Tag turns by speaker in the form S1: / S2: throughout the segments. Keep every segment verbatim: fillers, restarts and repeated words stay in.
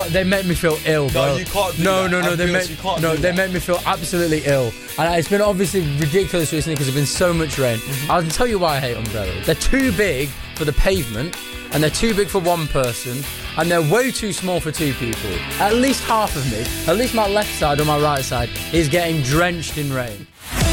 S1: they make me feel ill, bro.
S2: No, you can't do
S1: no,
S2: that.
S1: No, no,
S2: I'm
S1: they
S2: honest,
S1: make
S2: you can't
S1: no,
S2: do
S1: they
S2: that.
S1: make me feel absolutely ill. And it's been obviously ridiculous recently because there's been so much rain. Mm-hmm. I'll tell you why I hate umbrellas. They're too big for the pavement, and they're too big for one person, and they're way too small for two people. At least half of me, at least my left side or my right side, is getting drenched in rain.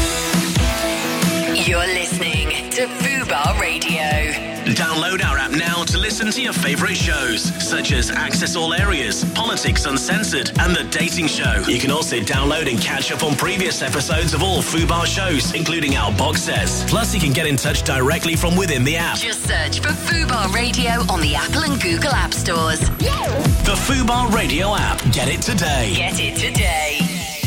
S3: You're listening to Fubar Radio.
S4: Download our app now to listen to your favourite shows, such as Access All Areas, Politics Uncensored, and The Dating Show. You can also download and catch up on previous episodes of all Fubar shows, including our box sets. Plus, you can get in touch directly from within the app.
S3: Just search for Fubar Radio on the Apple and Google App Stores.
S4: The Fubar Radio app. Get it today.
S3: Get it today.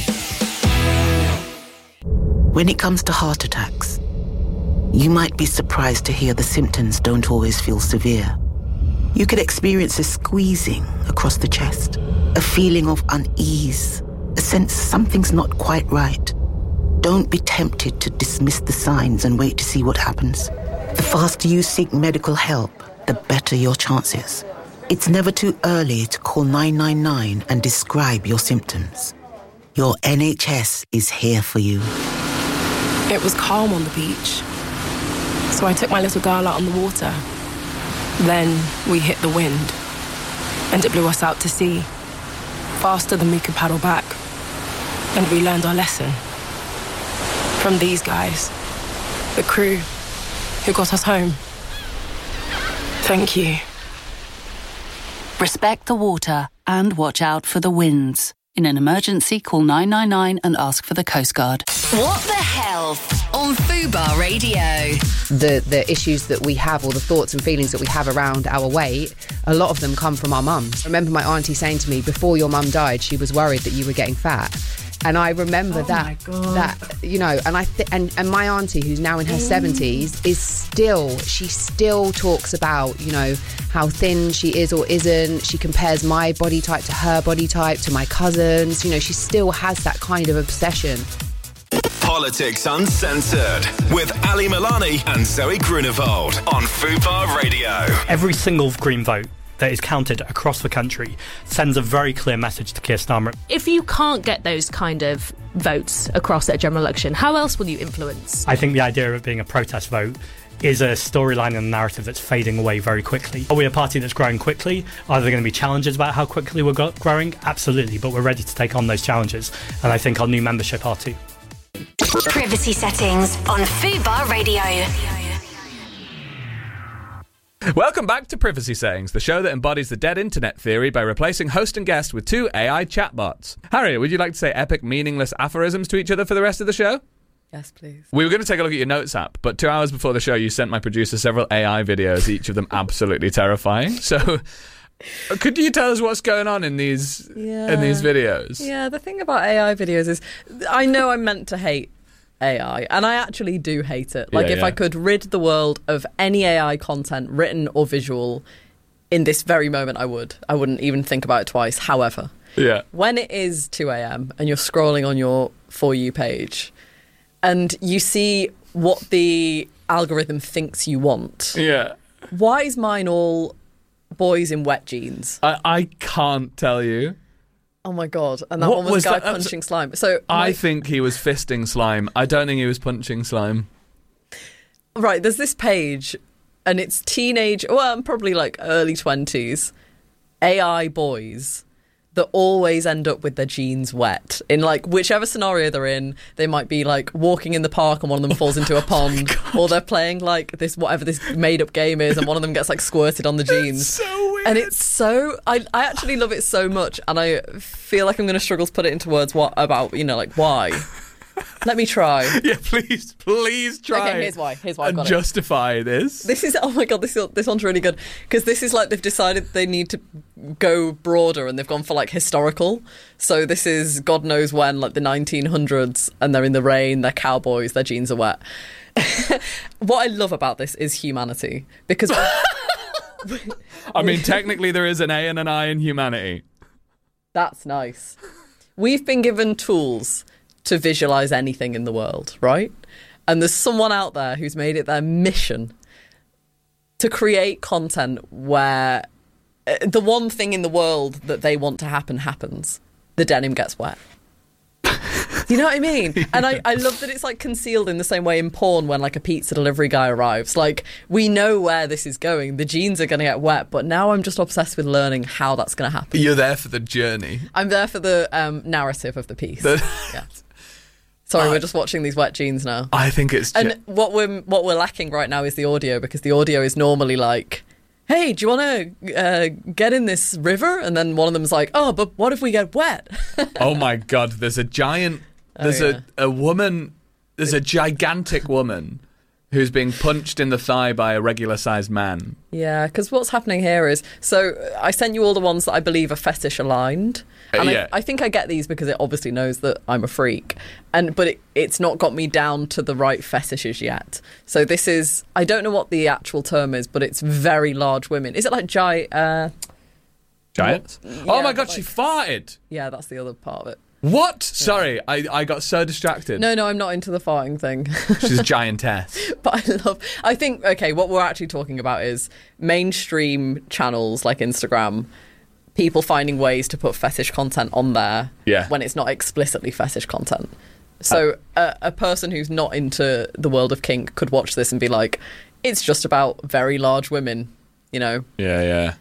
S5: When it comes to heart attacks, you might be surprised to hear the symptoms don't always feel severe. You could experience a squeezing across the chest, a feeling of unease, a sense something's not quite right. Don't be tempted to dismiss the signs and wait to see what happens. The faster you seek medical help, the better your chances. It's never too early to call nine nine nine and describe your symptoms. Your N H S is here for you.
S6: It was calm on the beach, so I took my little girl out on the water. Then we hit the wind, and it blew us out to sea, faster than we could paddle back. And we learned our lesson from these guys, the crew who got us home. Thank you.
S7: Respect the water and watch out for the winds. In an emergency, call nine nine nine and ask for the Coast Guard.
S3: What the health on Fubar Radio?
S8: The the issues that we have, or the thoughts and feelings that we have around our weight, a lot of them come from our mums. I remember my auntie saying to me, before your mum died, she was worried that you were getting fat. And I remember
S6: oh
S8: that,
S6: my God.
S8: that you know, and I th- and and my auntie, who's now in her seventies, is still she still talks about, you know, how thin she is or isn't. She compares my body type to her body type, to my cousins. You know, she still has that kind of obsession.
S4: Politics Uncensored with Ali Milani and Zoe Grunewald on Fubar Radio.
S9: Every single Green vote that is counted across the country sends a very clear message to Keir Starmer.
S10: If you can't get those kind of votes across at a general election, how else will you influence?
S9: I think the idea of it being a protest vote is a storyline and a narrative that's fading away very quickly. Are we a party that's growing quickly? Are there going to be challenges about how quickly we're go- growing? Absolutely, but we're ready to take on those challenges, and I think our new membership are too.
S3: Privacy settings on Fubar Radio.
S11: Welcome back to Privacy Settings, the show that embodies the dead internet theory by replacing host and guest with two A I chatbots. Harriet, would you like to say epic, meaningless aphorisms to each other for the rest of the show?
S12: Yes, please.
S11: We were going to take a look at your notes app, but two hours before the show, you sent my producer several A I videos, each of them absolutely terrifying. So, could you tell us what's going on in these
S12: yeah.
S11: in these videos?
S12: Yeah, the thing about A I videos is, I know I'm meant to hate A I, and I actually do hate it. Like,
S11: yeah,
S12: if
S11: yeah.
S12: I could rid the world of any A I content, written or visual, in this very moment, I would. I wouldn't even think about it twice. However,
S11: yeah.
S12: when it is two a.m. and you're scrolling on your For You page, and you see what the algorithm thinks you want,
S11: yeah.
S12: why is mine all boys in wet jeans?
S11: I, I can't tell you.
S12: Oh my God. And that
S11: What
S12: one was,
S11: was
S12: a guy
S11: that?
S12: punching slime. So
S11: I
S12: my-
S11: think he was fisting slime. I don't think he was punching slime.
S12: Right, there's this page, and it's teenage, well, probably like early twenties, A I boys that always end up with their jeans wet. In like whichever scenario they're in, they might be like walking in the park and one of them falls into a pond, or they're playing like this, whatever this made up game is, and one of them gets like squirted on the jeans.
S11: It's so weird.
S12: And it's so, I, I actually love it so much, and I feel like I'm going to struggle to put it into words. What about, you know, like why? Let me try.
S11: Yeah, please, please try.
S12: Okay, here's why. Here's why I've
S11: and
S12: got
S11: justify
S12: it.
S11: this.
S12: This is, oh my God, this this one's really good. Because this is like they've decided they need to go broader, and they've gone for like historical. So this is God knows when, like the nineteen hundreds, and they're in the rain, they're cowboys, their jeans are wet. What I love about this is humanity. Because...
S11: I mean, technically there is an A and an I in humanity.
S12: That's nice. We've been given tools to visualize anything in the world, right? And there's someone out there who's made it their mission to create content where uh, the one thing in the world that they want to happen happens. The denim gets wet. You know what I mean? And I, I love that it's like concealed in the same way in porn when like a pizza delivery guy arrives. Like, we know where this is going. The jeans are going to get wet, but now I'm just obsessed with learning how that's going to happen.
S11: You're there for the journey.
S12: I'm there for the um, narrative of the piece.
S11: The-
S12: yeah. Sorry,
S11: I-
S12: we're just watching these wet jeans now.
S11: I think it's...
S12: And
S11: Ge-
S12: what we're what we're lacking right now is the audio, because the audio is normally like, hey, do you want to uh, get in this river? And then one of them's like, oh, but what if we get wet?
S11: oh my God, there's a giant... There's
S12: Oh, yeah.
S11: a, a woman... There's a gigantic woman who's being punched in the thigh by a regular-sized man.
S12: Yeah, because what's happening here is, so I sent you all the ones that I believe are fetish aligned. And
S11: Uh, yeah.
S12: I, I think I get these because it obviously knows that I'm a freak. And But it, it's not got me down to the right fetishes yet. So this is, I don't know what the actual term is, but it's very large women. Is it like gi- uh,
S11: Giants?
S12: What?
S11: oh
S12: Yeah,
S11: my God,
S12: but
S11: she
S12: like-
S11: farted!
S12: Yeah, that's the other part of it.
S11: What? Sorry, I, I got so distracted.
S12: No, no, I'm not into the farting thing.
S11: She's a giantess.
S12: But I love, I think, okay, what we're actually talking about is mainstream channels like Instagram, people finding ways to put fetish content on there
S11: Yeah.
S12: when it's not explicitly fetish content. So a, a person who's not into the world of kink could watch this and be like, it's just about very large women, you know,
S11: Yeah, yeah.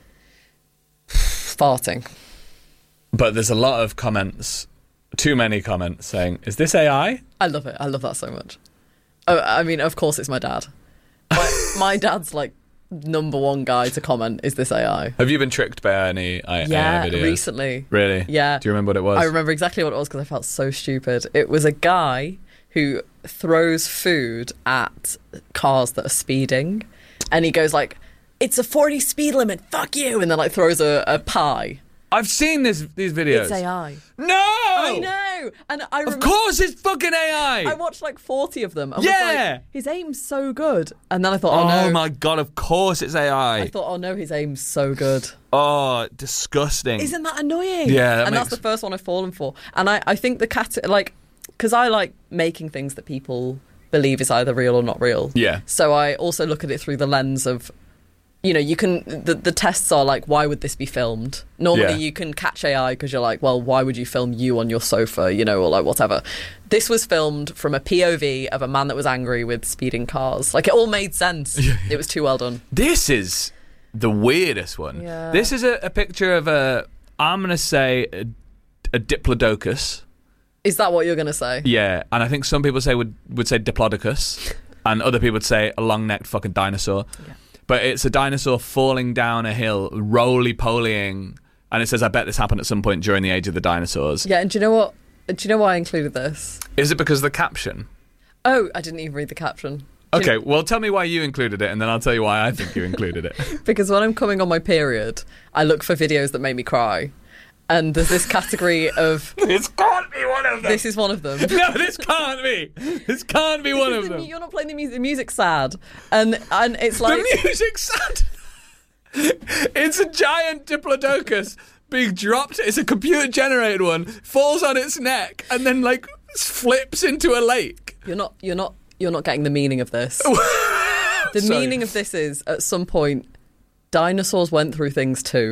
S12: farting.
S11: But there's a lot of comments, too many comments saying, is this A I?
S12: I love it. I love that so much. Oh, I mean, of course it's my dad. My, my dad's like number one guy to comment, is this A I?
S11: Have you been tricked by any I-
S12: Yeah,
S11: A I videos?
S12: recently.
S11: Really?
S12: Yeah.
S11: Do you remember what it was?
S12: I remember exactly what it was because I felt so stupid. It was a guy who throws food at cars that are speeding, and he goes like, it's a forty speed limit, fuck you, and then like throws a, a pie.
S11: I've seen this these videos.
S12: It's A I.
S11: No!
S12: I know! And I remember,
S11: Of course it's fucking A I!
S12: I watched like forty of them. And
S11: Yeah!
S12: was like, his aim's so good. And then I thought, oh,
S11: Oh
S12: no.
S11: my God, of course it's A I.
S12: I thought, oh no, his aim's so good.
S11: Oh, disgusting.
S12: Isn't that annoying?
S11: Yeah, that
S12: and
S11: makes-
S12: that's the first one I've fallen for. And I, I think the cat, like, because I like making things that people believe is either real or not real.
S11: Yeah.
S12: So I also look at it through the lens of, you know, you can, the, the tests are like, why would this be filmed? Normally
S11: Yeah.
S12: you can catch A I because you're like, well, why would you film you on your sofa, you know, or like whatever. This was filmed from a P O V of a man that was angry with speeding cars. Like, it all made sense.
S11: Yeah, yeah.
S12: It was too well done.
S11: This is the weirdest one.
S12: Yeah.
S11: This is a, a picture of a, I'm going to say, a, a diplodocus.
S12: Is that what you're going to say?
S11: Yeah, and I think some people say would, would say diplodocus, and other people would say a long-necked fucking dinosaur.
S12: Yeah.
S11: But it's a dinosaur falling down a hill, roly-polying, and it says, I bet this happened at some point during the age of the dinosaurs.
S12: Yeah, and do you know what? Do you know why I included this?
S11: Is it because of the caption?
S12: Oh, I didn't even read the caption. Do you
S11: Okay, well, tell me why you included it, and then I'll tell you why I think you included it.
S12: Because when I'm coming on my period, I look for videos that make me cry. And there's this category of...
S11: This can't be one of them.
S12: This is one of them.
S11: No, this can't be. This can't be one
S12: Because
S11: of
S12: the-
S11: them.
S12: You're not playing the music. The music's sad. And, and it's like...
S11: The music's sad. It's a giant diplodocus being dropped. It's a computer-generated one. Falls on its neck and then, like, flips into a lake.
S12: You're not, you're not, you're not getting the meaning of this. The
S11: Sorry.
S12: meaning of this is, at some point, dinosaurs went through things too.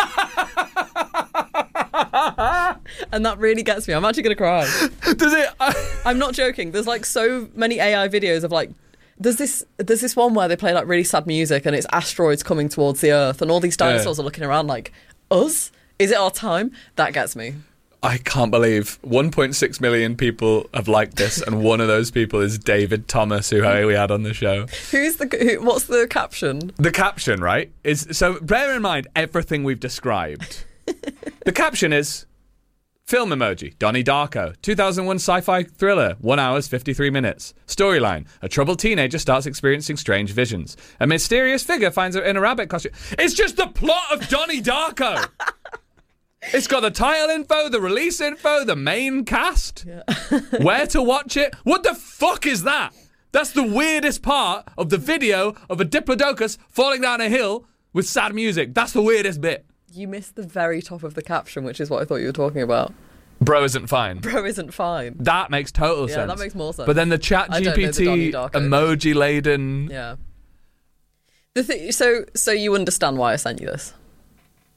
S12: And that really gets me. I'm actually going to cry.
S11: Does it?
S12: I'm not joking. There's like so many A I videos of like, there's this there's this one where they play like really sad music and it's asteroids coming towards the Earth and all these dinosaurs
S11: Yeah.
S12: are looking around like, us? Is it our time? That gets me.
S11: I can't believe one point six million people have liked this, and one of those people is David Thomas, who we had on the show.
S12: Who's the who, what's the caption?
S11: The caption, right, is so. Bear in mind everything we've described. The caption is film emoji. Donnie Darko, two thousand one sci-fi thriller, one hours fifty-three minutes. Storyline: a troubled teenager starts experiencing strange visions. A mysterious figure finds her in a rabbit costume. It's just the plot of Donnie Darko. It's got the title info, the release info, the main cast,
S12: Yeah.
S11: where to watch it. What the fuck is that? That's the weirdest part of the video of a diplodocus falling down a hill with sad music. That's the weirdest bit.
S12: You missed the very top of the caption, which is what I thought you were talking about.
S11: Bro isn't fine.
S12: Bro isn't fine.
S11: That makes total
S12: Yeah,
S11: sense.
S12: that makes more sense.
S11: But then the chat
S12: I don't
S11: G
S12: know
S11: P
S12: the Donnie
S11: T
S12: Darko.
S11: emoji laden.
S12: Yeah. The th- so so you understand why I sent you this?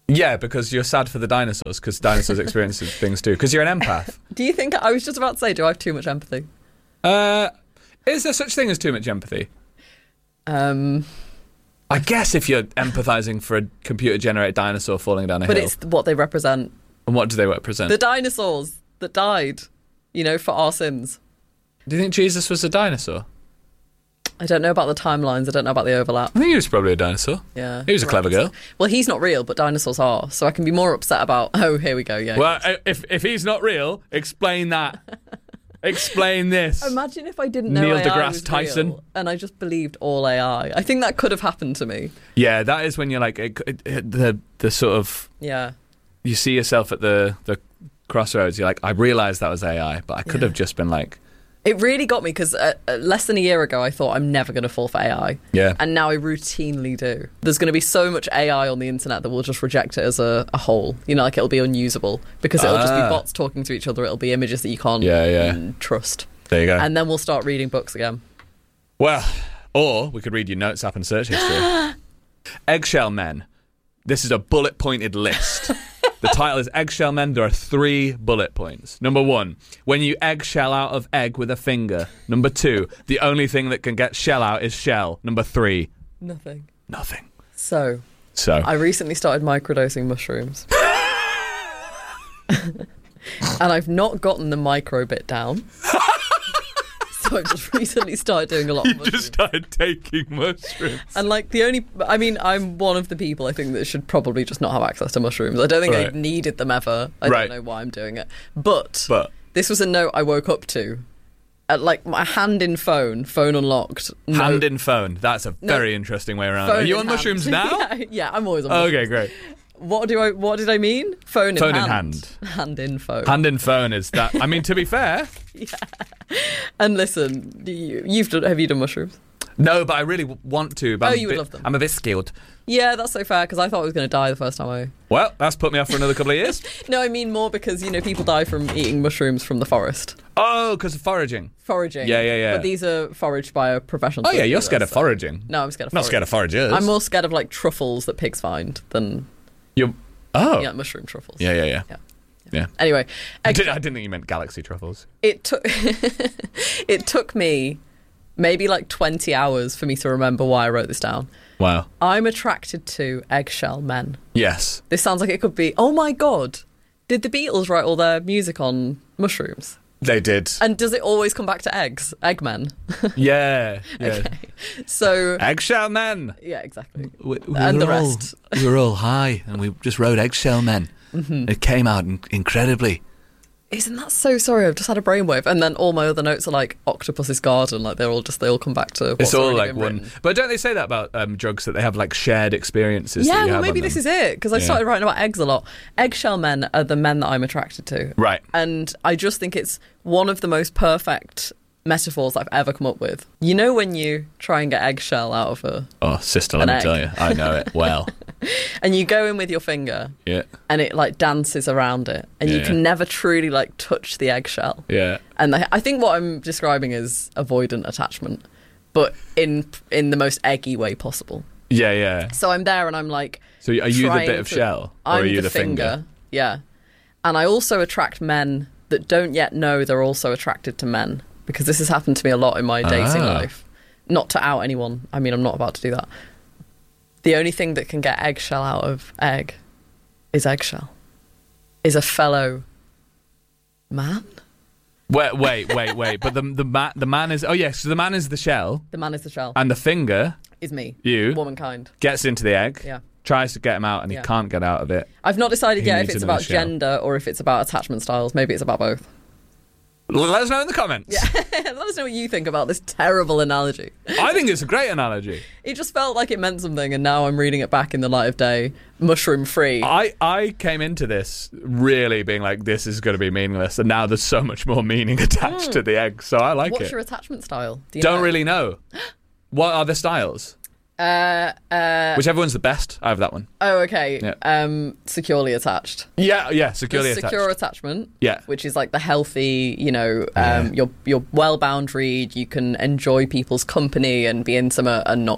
S11: Yeah, because you're sad for the dinosaurs, because dinosaurs experience things too, because you're an empath.
S12: Do you think, I was just about to say, do I have too much empathy?
S11: Uh, is there such thing as too much empathy?
S12: Um,
S11: I guess if you're empathizing for a computer-generated dinosaur falling down a
S12: but
S11: hill.
S12: it's what they represent.
S11: And what do they represent?
S12: The dinosaurs that died, you know, for our sins.
S11: Do you think Jesus was a dinosaur?
S12: I don't know about the timelines. I don't know about the overlap.
S11: I think he was probably a dinosaur.
S12: Yeah.
S11: He was a clever girl.
S12: Well, he's not real, but dinosaurs are. So I can be more upset about, oh, here we go, yeah.
S11: Well, if if he's not real, explain that. Explain this.
S12: Imagine if I didn't know
S11: Neil
S12: A I
S11: deGrasse
S12: was
S11: Tyson.
S12: real and I just believed all A I. I think that could have happened to me.
S11: Yeah, that is when you're like, it, it, it, the the sort of...
S12: Yeah.
S11: You see yourself at the, the crossroads. You're like, I realised that was A I, but I could
S12: Yeah.
S11: have just been like...
S12: It really got me because uh, uh, less than a year ago, I thought I'm never going to fall for A I.
S11: Yeah.
S12: And now I routinely do. There's going to be so much A I on the internet that we'll just reject it as a, a whole. You know, like it'll be unusable because it'll just be
S11: Ah.
S12: bots talking to each other. It'll be images that you can't
S11: Yeah, yeah.
S12: mm, trust.
S11: There you go.
S12: And then we'll start reading books again.
S11: Well, or we could read your notes app and search history. Eggshell Men. This is a bullet-pointed list. The title is Eggshell Men. There are three bullet points. Number one, when you egg shell out of egg with a finger. Number two, the only thing that can get shell out is shell. Number three,
S12: Nothing.
S11: nothing.
S12: So,
S11: So,
S12: I recently started microdosing mushrooms. And I've not gotten the micro bit down. So I've just recently started doing a lot of
S11: you
S12: mushrooms.
S11: just started taking mushrooms.
S12: And like the only, I mean, I'm one of the people I think that should probably just not have access to mushrooms. I don't think
S11: Right.
S12: I needed them ever. I
S11: Right.
S12: don't know why I'm doing it. But,
S11: But
S12: this was a note I woke up to. At like my hand in phone, phone unlocked. note-
S11: hand in phone. That's a
S12: No.
S11: very interesting way around.
S12: phone
S11: Are you
S12: in
S11: on
S12: hand.
S11: mushrooms now?
S12: yeah, yeah, I'm always on
S11: Oh,
S12: mushrooms.
S11: okay, great.
S12: What do I? What did I mean? Phone in
S11: Phone in
S12: hand.
S11: hand.
S12: Hand in phone.
S11: Hand in phone is that. I mean, to be fair,
S12: And listen, do you, you've done. Have you done mushrooms?
S11: no, but I really w- want to. But
S12: Oh,
S11: I'm a
S12: you would
S11: bit-
S12: love them.
S11: I'm a bit scared.
S12: Yeah, that's so fair because I thought I was going to die the first time I.
S11: Well, that's put me off for another couple of years.
S12: No, I mean more because you know people die from eating mushrooms from the forest.
S11: Oh, because of foraging.
S12: Foraging.
S11: Yeah, yeah, yeah.
S12: But these are foraged by a professional.
S11: Oh yeah, you're
S12: forester,
S11: scared of
S12: so-
S11: foraging.
S12: No, I'm scared of.
S11: Not
S12: foraging.
S11: scared of foragers.
S12: I'm more scared of like truffles that pigs find than
S11: You're. Oh.
S12: yeah, mushroom truffles.
S11: Yeah, yeah, yeah.
S12: Yeah.
S11: Yeah.
S12: Anyway,
S11: I,
S12: egg-
S11: did, I didn't think you meant galaxy truffles.
S12: it took it took me maybe like twenty hours for me to remember why I wrote this down.
S11: Wow.
S12: I'm attracted to eggshell men.
S11: Yes.
S12: This sounds like it could be. Oh my god, did the Beatles write all their music on mushrooms?
S11: They did.
S12: And does it always come back to eggs? Eggmen.
S11: Yeah. Yeah.
S12: So
S11: Eggshell Men.
S12: yeah, exactly.
S2: We, we
S12: And
S2: were
S12: the
S2: all,
S12: rest.
S2: we were all high, and we just wrote Eggshell Men.
S12: Mm-hmm.
S2: It came out in- incredibly.
S12: Isn't that so sorry? I've just had a brainwave, and then all my other notes are like Octopus's Garden. Like they're all just they all come back to. What's
S11: It's all
S12: already
S11: like
S12: been
S11: one.
S12: written.
S11: But don't they say that about um, drugs that they have like shared experiences? that
S12: Yeah,
S11: you
S12: well,
S11: have
S12: maybe
S11: on
S12: this
S11: them?
S12: is it because I
S11: Yeah.
S12: started writing about eggs a lot. Eggshell men are the men that I'm attracted to,
S11: Right.
S12: and I just think it's one of the most perfect metaphors I've ever come up with. You know when you try and get eggshell out of a,
S11: Oh, sister, let
S12: An
S11: me
S12: egg.
S11: tell you, I know it well.
S12: and you go in with your finger,
S11: Yeah.
S12: and it like dances around it, and you
S11: Yeah.
S12: can never truly like touch the eggshell.
S11: Yeah.
S12: And I I think what I'm describing is avoidant attachment, but in in the most eggy way possible.
S11: Yeah, yeah.
S12: So I'm there, and I'm like.
S11: So are you the
S12: trying
S11: bit of
S12: to-
S11: shell, or
S12: I'm
S11: are you
S12: the,
S11: the finger?
S12: Yeah. And I also attract men that don't yet know they're also attracted to men because this has happened to me a lot in my dating
S11: Ah.
S12: life. Not to out anyone. I mean, I'm not about to do that. The only thing that can get eggshell out of egg is eggshell. Is a fellow man.
S11: Wait, wait, wait, wait. But the the man the man is oh yes, so the man is the shell,
S12: The man is the shell.
S11: and the finger
S12: is me.
S11: you
S12: Womankind.
S11: gets into the egg.
S12: Yeah.
S11: Tries to get him out, and he
S12: Yeah.
S11: can't get out of it.
S12: I've not decided
S11: He
S12: yet
S11: needs
S12: if it's
S11: another
S12: about
S11: shell.
S12: gender or if it's about attachment styles. Maybe it's about both.
S11: Let us know in the comments.
S12: Yeah. Let us know what you think about this terrible analogy.
S11: I think it's a great analogy.
S12: It just felt like it meant something, and now I'm reading it back in the light of day, mushroom free.
S11: I, I came into this really being like, this is going to be meaningless, and now there's so much more meaning attached to the egg, so I like
S12: What's
S11: it.
S12: your attachment style? Do you
S11: Don't
S12: know?
S11: really know. What are the styles?
S12: Uh, uh,
S11: Whichever one's the best, I have that one.
S12: oh, okay.
S11: Yeah.
S12: Um, securely attached.
S11: Yeah, yeah, securely
S12: There's
S11: attached.
S12: secure attachment.
S11: Yeah.
S12: Which is like the healthy, you know, um, you're you're well boundaried. You can enjoy people's company and be intimate and not get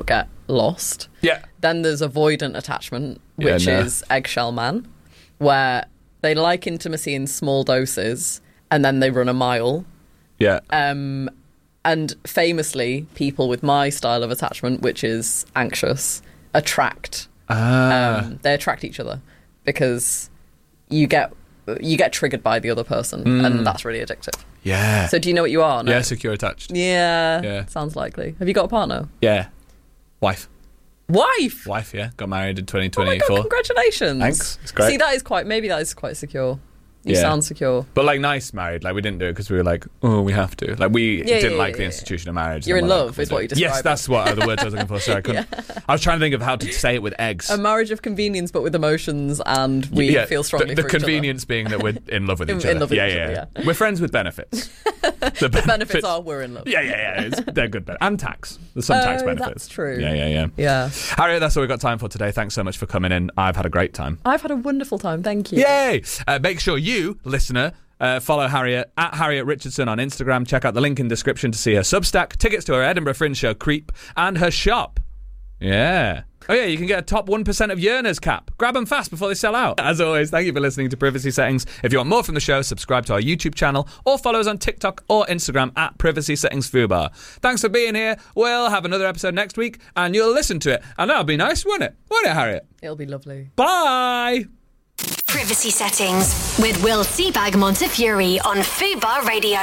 S12: lost.
S11: Yeah.
S12: Then there's avoidant attachment, which
S11: Yeah, no.
S12: is eggshell man, where they like intimacy in small doses and then they run a mile.
S11: Yeah.
S12: Um, and famously, people with my style of attachment, which is anxious, attract.
S11: Ah.
S12: Um, they attract each other because you get you get triggered by the other person,
S11: Mm.
S12: and that's really addictive.
S11: Yeah.
S12: So do you know what you are? No?
S11: Yeah, secure attached.
S12: Yeah,
S11: Yeah.
S12: sounds likely. Have you got a partner?
S11: Yeah. Wife.
S12: Wife?
S11: Wife, yeah. Got married in twenty
S12: Oh my
S11: twenty-four.
S12: God, congratulations.
S11: Thanks. It's great.
S12: See, that is quite, maybe that is quite secure. You
S11: Yeah.
S12: sound secure.
S11: But like nice married, like we didn't do it because we were like, oh, we have to. Like we
S12: Yeah,
S11: didn't
S12: yeah,
S11: like
S12: yeah,
S11: the
S12: yeah.
S11: institution of marriage.
S12: You're
S11: and
S12: in
S11: we're like,
S12: love, is
S11: we'll
S12: what
S11: do
S12: you
S11: it. Yes,
S12: describe
S11: that's what are the words I was looking for. Sorry, I couldn't. I was trying to think of how to say it with eggs.
S12: A marriage of convenience, but with emotions, and we
S11: Yeah,
S12: feel strongly
S11: The, the
S12: for each other.
S11: convenience being that we're in love with
S12: In-
S11: each
S12: in
S11: other.
S12: love with
S11: yeah,
S12: each
S11: yeah,
S12: other,
S11: yeah. We're friends with benefits. the
S12: The benefits are we're in love.
S11: Yeah, yeah, yeah. It's, they're good. Ben- and tax. There's some
S12: Oh,
S11: tax benefits.
S12: that's true.
S11: Yeah, yeah, yeah.
S12: Yeah.
S11: Harriet, that's all we've got time for today. Thanks so much for coming in. I've had a great time.
S12: I've had a wonderful time. Thank you.
S11: Yay! Uh, make sure you, listener, uh, follow Harriet at Harriet Richardson on Instagram. Check out the link in description to see her Substack, tickets to her Edinburgh Fringe show Creep, and her shop. Yeah. Oh yeah, you can get a top one percent of yearners cap. Grab them fast before they sell out. As always, thank you for listening to Privacy Settings. If you want more from the show, subscribe to our YouTube channel or follow us on TikTok or Instagram at Privacy Settings Fubar. Thanks for being here. We'll have another episode next week and you'll listen to it. And that'll be nice, won't it? Won't it, Harriet?
S12: It'll be lovely.
S11: Bye!
S13: Privacy Settings with Will Seabag Montefiore on Fubar Radio.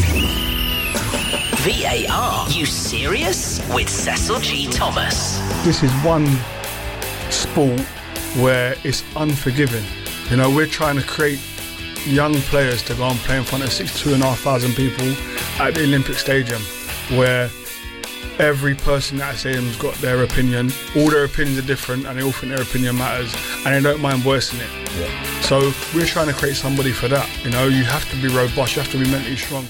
S4: V A R, you serious? With Cecil G. Thomas.
S14: This is one sport where it's unforgiving. You know, we're trying to create young players to go and play in front of sixty-two and a half thousand people at the Olympic Stadium, where every person at that stadium's got their opinion. All their opinions are different, and they all think their opinion matters, and they don't mind voicing it. Yeah. So we're trying to create somebody for that. You know, you have to be robust. You have to be mentally strong.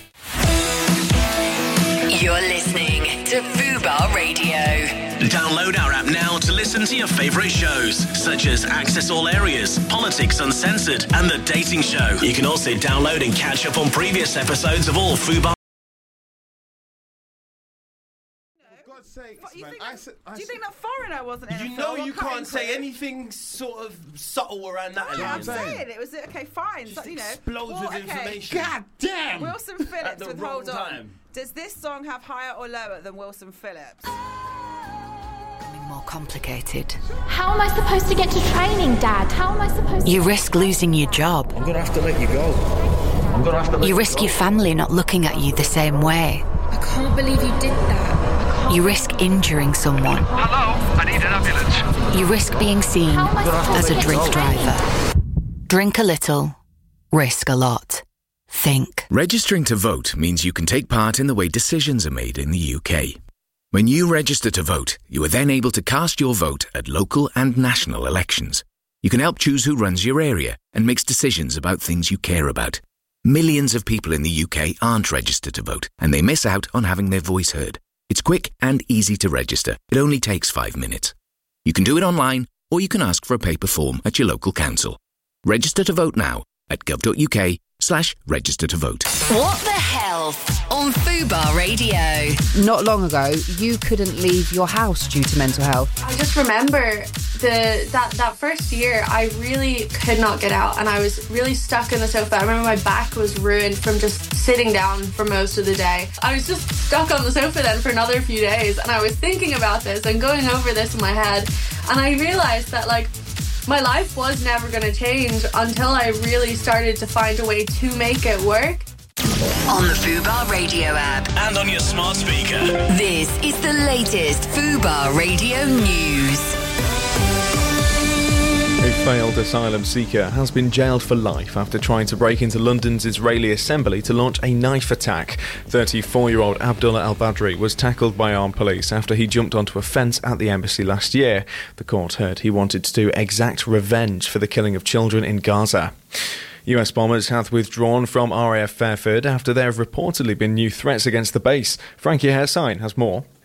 S3: You're listening to Fubar Radio.
S4: Download our app now to listen to your favourite shows, such as Access All Areas, Politics Uncensored, and The Dating Show. You can also download and catch up on previous episodes of all Fubar.
S15: Do you think that foreigner wasn't in a
S16: You
S15: film?
S16: know
S15: Or
S16: you
S15: cutting
S16: can't say
S15: through?
S16: anything sort of subtle around that.
S15: No, I'm
S16: element.
S15: saying it was okay. Fine, so, you know,
S16: explodes
S15: well,
S16: with
S15: okay.
S16: information. God damn!
S15: Wilson
S16: At
S15: Phillips
S16: the
S15: with
S16: wrong
S15: Hold On.
S16: time.
S15: Does this song have higher or lower than Wilson Phillips?
S17: More complicated.
S18: How am I supposed to get to training, Dad? How am I supposed to...
S17: You risk losing your job.
S19: I'm gonna have to let you go. I'm gonna have to let
S17: You
S19: you
S17: risk
S19: go.
S17: your family not looking at you the same way.
S18: I can't believe you did that.
S17: You risk injuring someone.
S19: Hello, I need an ambulance.
S17: You risk being seen
S18: How am I supposed
S17: as
S18: to
S17: a
S18: get
S17: drink
S18: to training?
S17: driver. Drink a little, risk a lot. Think.
S20: Registering to vote means you can take part in the way decisions are made in the U K. When you register to vote, you are then able to cast your vote at local and national elections. You can help choose who runs your area and makes decisions about things you care about. Millions of people in the U K aren't registered to vote, and they miss out on having their voice heard. It's quick and easy to register. It only takes five minutes. You can do it online, or you can ask for a paper form at your local council. Register to vote now at gov.uk slash register to vote.
S3: What the hell on Fubar Radio?
S8: Not long ago, you couldn't leave your house due to mental health.
S21: I just remember the that, that first year, I really could not get out, and I was really stuck in the sofa. I remember my back was ruined from just sitting down for most of the day. I was just stuck on the sofa then for another few days, and I was thinking about this and going over this in my head, and I realised that, like, my life was never going to change until I really started to find a way to make it work.
S3: On the Fubar Radio app.
S4: And on your smart speaker.
S3: This is the latest Fubar Radio news.
S22: A failed asylum seeker has been jailed for life after trying to break into London's Israeli assembly to launch a knife attack. thirty-four-year-old Abdullah Al-Badri was tackled by armed police after he jumped onto a fence at the embassy last year. The court heard he wanted to exact revenge for the killing of children in Gaza. U S bombers have withdrawn from R A F Fairford after there have reportedly been new threats against the base. Frankie Hairsign has more.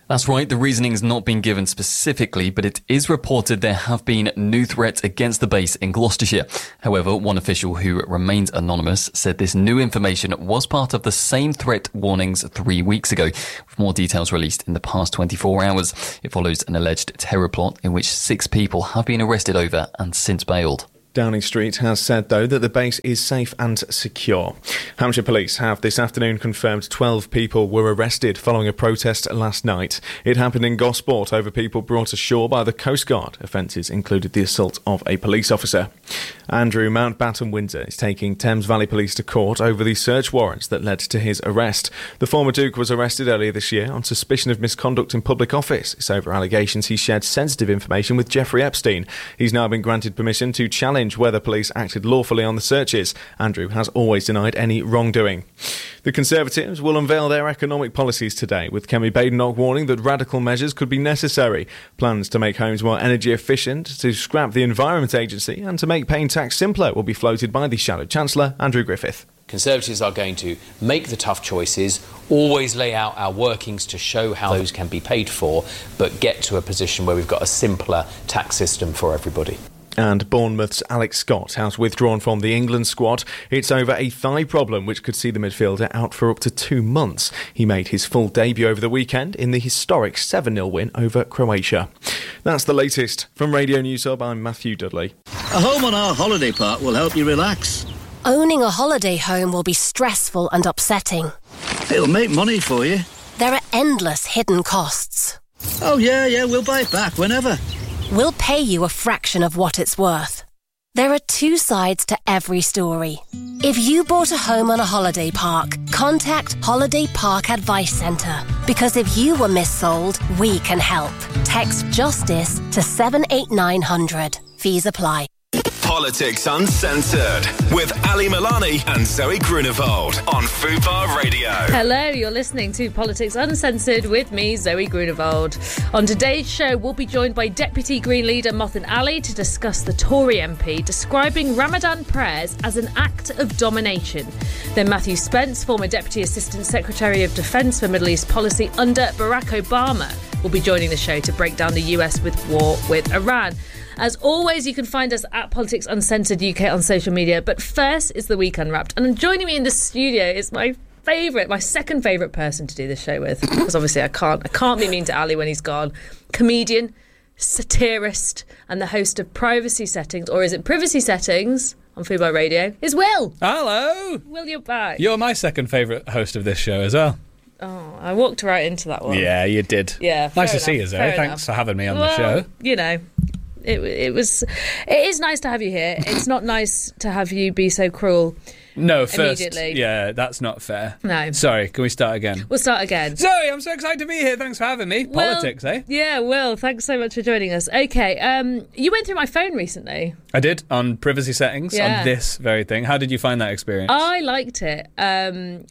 S1: That's right, the reasoning has not been given specifically, but it is reported there have been new threats against the base in Gloucestershire. However, one official who remains anonymous said this new information was part of the same threat warnings three weeks ago, with more details released in the past twenty-four hours. It follows an alleged terror plot in which six people have been arrested over and since bailed.
S22: Downing Street has said, though, that the base is safe and secure. Hampshire Police have this afternoon confirmed twelve people were arrested following a protest last night. It happened in Gosport over people brought ashore by the Coast Guard. Offences included the assault of a police officer. Andrew Mountbatten Windsor is taking Thames Valley Police to court over the search warrants that led to his arrest. The former Duke was arrested earlier this year on suspicion of misconduct in public office. It's over allegations he shared sensitive information with Jeffrey Epstein. He's now been granted permission to challenge whether police acted lawfully on the searches. Andrew has always denied any wrongdoing. The Conservatives will unveil their economic policies today, with Kemi Badenoch warning that radical measures could be necessary. Plans to make homes more energy efficient, to scrap the Environment Agency and to make paying tax simpler will be floated by the Shadow Chancellor, Andrew Griffith.
S5: Conservatives are going to make the tough choices, always lay out our workings to show how those can be paid for, but get to a position where we've got a simpler tax system for everybody.
S22: And Bournemouth's Alex Scott has withdrawn from the England squad. It's over a thigh problem which could see the midfielder out for up to two months. He made his full debut over the weekend in the historic seven nil win over Croatia. That's the latest. From Radio News Hub, I'm Matthew Dudley.
S23: A home on our holiday park will help you relax.
S24: Owning a holiday home will be stressful and upsetting.
S23: It'll make money for you.
S24: There are endless hidden costs.
S23: Oh yeah, yeah, we'll buy it back whenever.
S24: We'll pay you a fraction of what it's worth. There are two sides to every story. If you bought a home on a holiday park, contact Holiday Park Advice Centre. Because if you were missold, we can help. Text JUSTICE to seven eight nine hundred. Fees apply.
S4: Politics Uncensored with Ali Milani and Zoe Grunewald on Fubar Radio.
S10: Hello, you're listening to Politics Uncensored with me, Zoe Grunewald. On today's show, we'll be joined by Deputy Green Leader Mothin Ali to discuss the Tory M P describing Ramadan prayers as an act of domination. Then Matthew Spence, former Deputy Assistant Secretary of Defence for Middle East Policy under Barack Obama, will be joining the show to break down the U S with war with Iran. As always, you can find us at Politics Uncensored U K on social media. But first is the Week Unwrapped. And joining me in the studio is my favourite, my second favourite person to do this show with. Because obviously I can't, I can't be mean to Ali when he's gone. Comedian, satirist, and the host of Privacy Settings, or is it Privacy Settings, on Fubar Radio, is Will.
S11: Hello.
S10: Will, you're back.
S11: You're my second favourite host of this show as well.
S10: Oh, I walked right into that one.
S11: Yeah, you did.
S10: Yeah,
S11: nice to
S10: enough,
S11: see you, Zoe.
S10: Thanks
S11: enough. for having me on
S10: well,
S11: the show.
S10: You know, it it was. It is nice to have you here. It's not nice to have you be so cruel.
S11: No, first,
S10: immediately.
S11: yeah, that's not fair.
S10: No.
S11: Sorry, can we start again?
S10: We'll start again.
S11: Zoe, I'm so excited to be here. Thanks for having me.
S10: Will,
S11: Politics, eh?
S10: Yeah, Will, thanks so much for joining us. Okay, um, you went through my phone recently.
S11: I did, on privacy settings,
S10: yeah.
S11: on this very thing. How did you find that experience?
S10: I liked it. Um,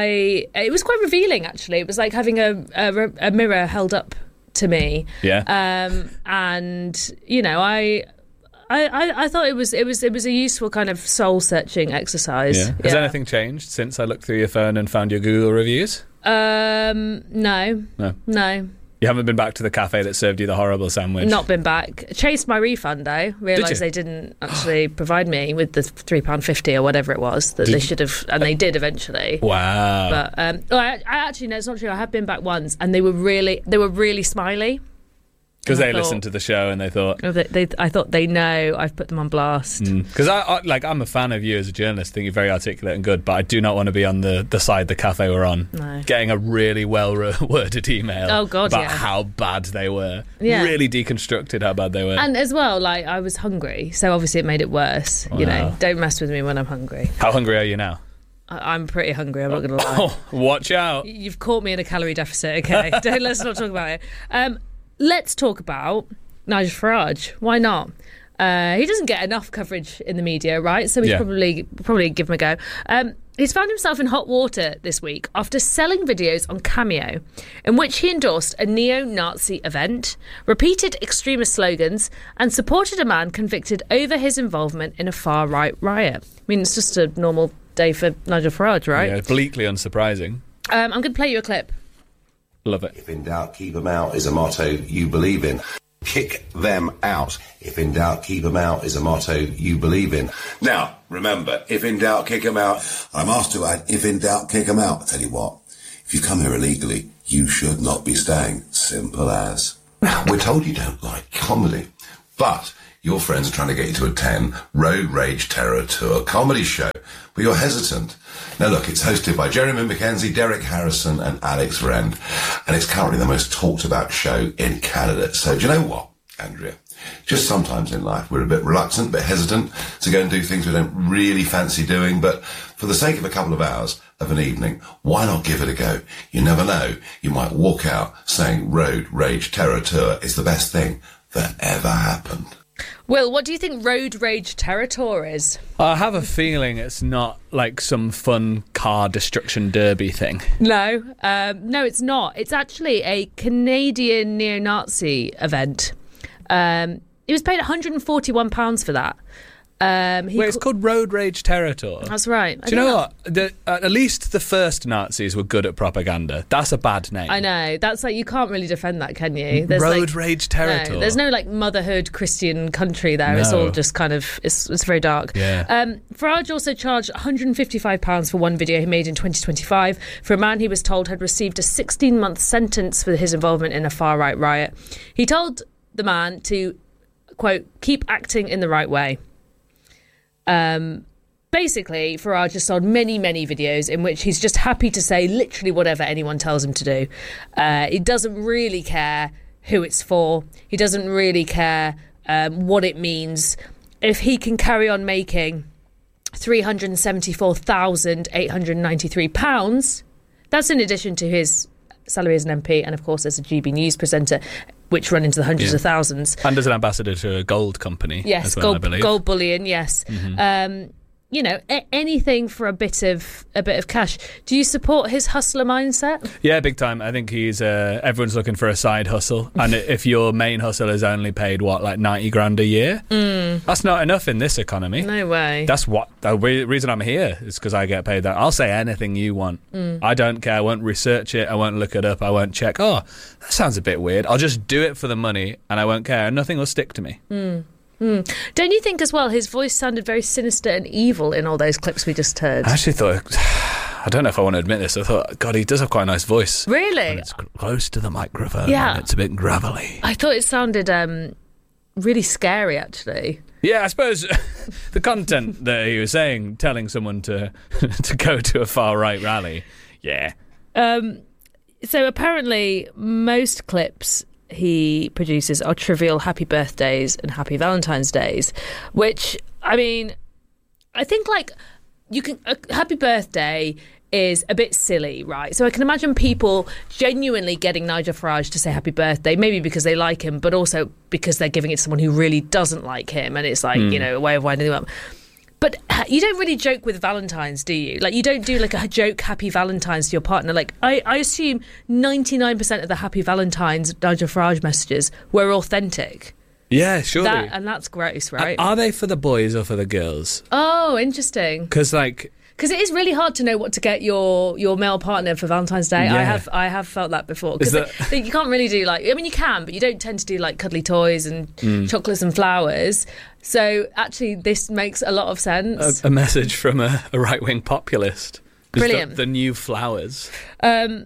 S10: I It was quite revealing, actually. It was like having a, a, a mirror held up to me.
S11: Yeah.
S10: Um, and, you know, I... I, I, I thought it was it was it was a useful kind of soul searching exercise.
S11: Yeah. Has yeah. anything changed since I looked through your phone and found your Google reviews?
S10: Um, no,
S11: no,
S10: no.
S11: You haven't been back to the cafe that served you the horrible sandwich?
S10: Not been back. Chased my refund though. Realised they didn't actually provide me with the three pound fifty or whatever it was that did they should have, and they did eventually.
S11: Wow.
S10: But um, oh, I, I actually no, it's not true. I have been back once, and they were really they were really smiley.
S11: Because they
S10: thought,
S11: listened to the show and they thought...
S10: They, they, I thought they know I've put them on blast.
S11: Because mm. I, I, like, I'm a fan of you as a journalist. I think you're very articulate and good, but I do not want to be on the, the side the cafe were on.
S10: No.
S11: Getting a really well-worded email
S10: oh, God,
S11: about
S10: yeah.
S11: how bad they were.
S10: Yeah.
S11: Really deconstructed how bad they were.
S10: And as well, like, I was hungry, so obviously it made it worse. Wow. You know, don't mess with me when I'm hungry.
S11: How hungry are you now?
S10: I, I'm pretty hungry, I'm not going to lie.
S11: Oh, watch out.
S10: You've caught me in a calorie deficit, okay? don't, let's not talk about it. Um, let's talk about... Nigel Farage, why not? Uh, he doesn't get enough coverage in the media, right? So we
S11: yeah.
S10: probably probably give him a go. Um, he's found himself in hot water this week after selling videos on Cameo in which he endorsed a neo-Nazi event, repeated extremist slogans, and supported a man convicted over his involvement in a far-right riot. I mean, it's just a normal day for Nigel Farage, right?
S11: Yeah, bleakly unsurprising.
S10: Um, I'm going to play you a clip.
S11: Love it.
S2: If in doubt, keep them out is a motto you believe in. Kick them out. If in doubt, keep them out is a motto you believe in. Now, remember, if in doubt, kick them out. I'm asked to add, if in doubt, kick them out. I tell you what, if you come here illegally, you should not be staying. Simple as. Now, we're told you don't like comedy, but your friends are trying to get you to attend Road Rage Terror Tour comedy show, but you're hesitant. Now look, it's hosted by Jeremy Mackenzie, Derek Harrison and Alex Rend, and it's currently the most talked about show in Canada. So do you know what, Andrea? Just sometimes in life we're a bit reluctant, a bit hesitant to go and do things we don't really fancy doing, but for the sake of a couple of hours of an evening, why not give it a go? You never know, you might walk out saying Road Rage Terror Tour is the best thing that ever happened.
S10: Will, what do you think Road Rage Terror Tour is?
S11: I have a feeling it's not like some fun car destruction derby thing.
S10: No, um, no, it's not. It's actually a Canadian neo-Nazi event. Um, he was paid one hundred forty-one pounds for that. Um, he
S11: Wait, it's called Road Rage Terror Tour.
S10: That's right.
S11: Do you know what? The, uh, at least the first Nazis were good at propaganda. That's a bad name.
S10: I know. That's like, you can't really defend that, can you? There's
S11: Road
S10: like,
S11: Rage Terror
S10: no,
S11: Tour.
S10: There's no like motherhood Christian country there.
S11: No.
S10: It's all just kind of, it's it's very dark.
S11: Yeah.
S10: Um, Farage also charged one hundred fifty-five pounds for one video he made in twenty twenty-five for a man he was told had received a sixteen-month sentence for his involvement in a far-right riot. He told the man to, quote, keep acting in the right way. Um, basically, Farage has sold many, many videos in which he's just happy to say literally whatever anyone tells him to do. Uh, he doesn't really care who it's for. He doesn't really care um, what it means. If he can carry on making three hundred seventy-four thousand eight hundred ninety-three pounds, that's in addition to his salary as an M P and, of course, as a G B News presenter, which run into the hundreds
S11: yeah.
S10: of thousands.
S11: And as an ambassador to a gold company.
S10: Yes,
S11: as well,
S10: gold,
S11: I believe.
S10: gold bullion, yes.
S11: Mm-hmm.
S10: Um, you know, a- anything for a bit of a bit of cash. Do you support his hustler mindset?
S11: Yeah, big time. I think he's. Uh, everyone's looking for a side hustle, and if your main hustle is only paid what, like ninety grand a year,
S10: mm.
S11: that's not enough in this economy.
S10: No way.
S11: That's what the re- reason I'm here is because I get paid that. I'll say anything you want.
S10: Mm.
S11: I don't care. I won't research it. I won't look it up. I won't check. Oh, that sounds a bit weird. I'll just do it for the money, and I won't care. And nothing will stick to me.
S10: Mm. Mm. Don't you think as well his voice sounded very sinister and evil in all those clips we just heard?
S11: I actually thought, I don't know if I want to admit this, I thought, God, he does have quite a nice voice.
S10: Really?
S11: And it's close to the microphone.
S10: Yeah.
S11: And it's a bit gravelly.
S10: I thought it sounded um, really scary, actually.
S11: Yeah, I suppose the content that he was saying, telling someone to to go to a far-right rally, yeah.
S10: Um, so apparently most clips he produces are trivial happy birthdays and happy Valentine's days, which, I mean, I think like you can a happy birthday is a bit silly, right? So I can imagine people genuinely getting Nigel Farage to say happy birthday, maybe because they like him, but also because they're giving it to someone who really doesn't like him, and it's like, mm. you know, a way of winding them up. But you don't really joke with Valentine's, do you? Like, you don't do like a joke happy Valentine's to your partner. Like, I, I assume ninety-nine percent of the happy Valentine's Nigel Farage messages were authentic.
S11: Yeah, surely.
S10: That, and that's gross, right?
S11: Are they for the boys or for the girls?
S10: Oh, interesting.
S11: Because, like...
S10: Because it is really hard to know what to get your, your male partner for Valentine's Day.
S11: Yeah.
S10: I have I have felt that before. Because
S11: that...
S10: you can't really do like... I mean, you can, but you don't tend to do like cuddly toys and
S11: mm.
S10: chocolates and flowers. So actually, this makes a lot of sense.
S11: A, a message from a, a right-wing populist.
S10: Brilliant.
S11: The, the new flowers.
S10: Um,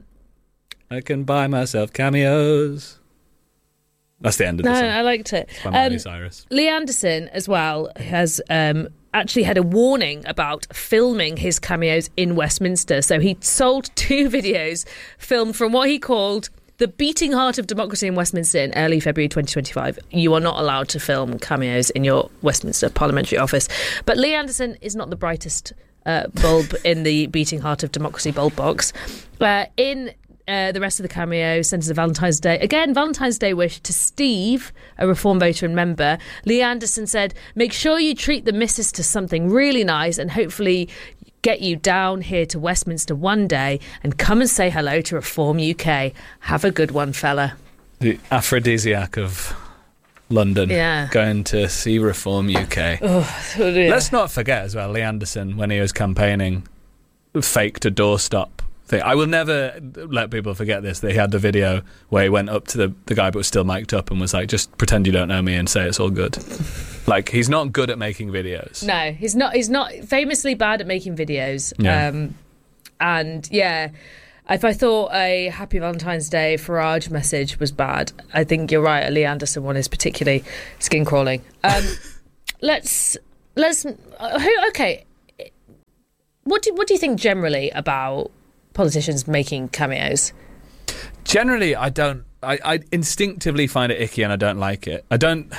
S11: I can buy myself cameos. That's the end of
S10: no,
S11: the song.
S10: I liked it.
S11: It's by Miley
S10: Um,
S11: Cyrus.
S10: Lee Anderson, as well, has um, actually had a warning about filming his cameos in Westminster. So he sold two videos filmed from what he called the beating heart of democracy in Westminster in early February twenty twenty-five. You are not allowed to film cameos in your Westminster parliamentary office. But Lee Anderson is not the brightest uh, bulb in the beating heart of democracy bulb box. Uh, in Uh, the rest of the cameo centres a Valentine's Day. Again, Valentine's Day wish to Steve, a Reform voter and member. Lee Anderson said, make sure you treat the missus to something really nice and hopefully get you down here to Westminster one day and come and say hello to Reform U K. Have a good one, fella.
S11: The aphrodisiac of London.
S10: Yeah.
S11: Going to see Reform U K.
S10: Oh, yeah.
S11: Let's not forget as well, Lee Anderson, when he was campaigning, faked a doorstop thing. I will never let people forget this. They had the video where he went up to the, the guy but was still mic'd up and was like, just pretend you don't know me and say it's all good. Like, he's not good at making videos.
S10: No, he's not. He's not famously bad at making videos.
S11: Yeah.
S10: Um, and yeah, if I thought a Happy Valentine's Day Farage message was bad, I think you're right. A Lee Anderson one is particularly skin crawling. Um, let's let's. Uh, who? Okay. What do what do you think generally about politicians making cameos?
S11: Generally, I don't. I, I instinctively find it icky, and I don't like it. I don't.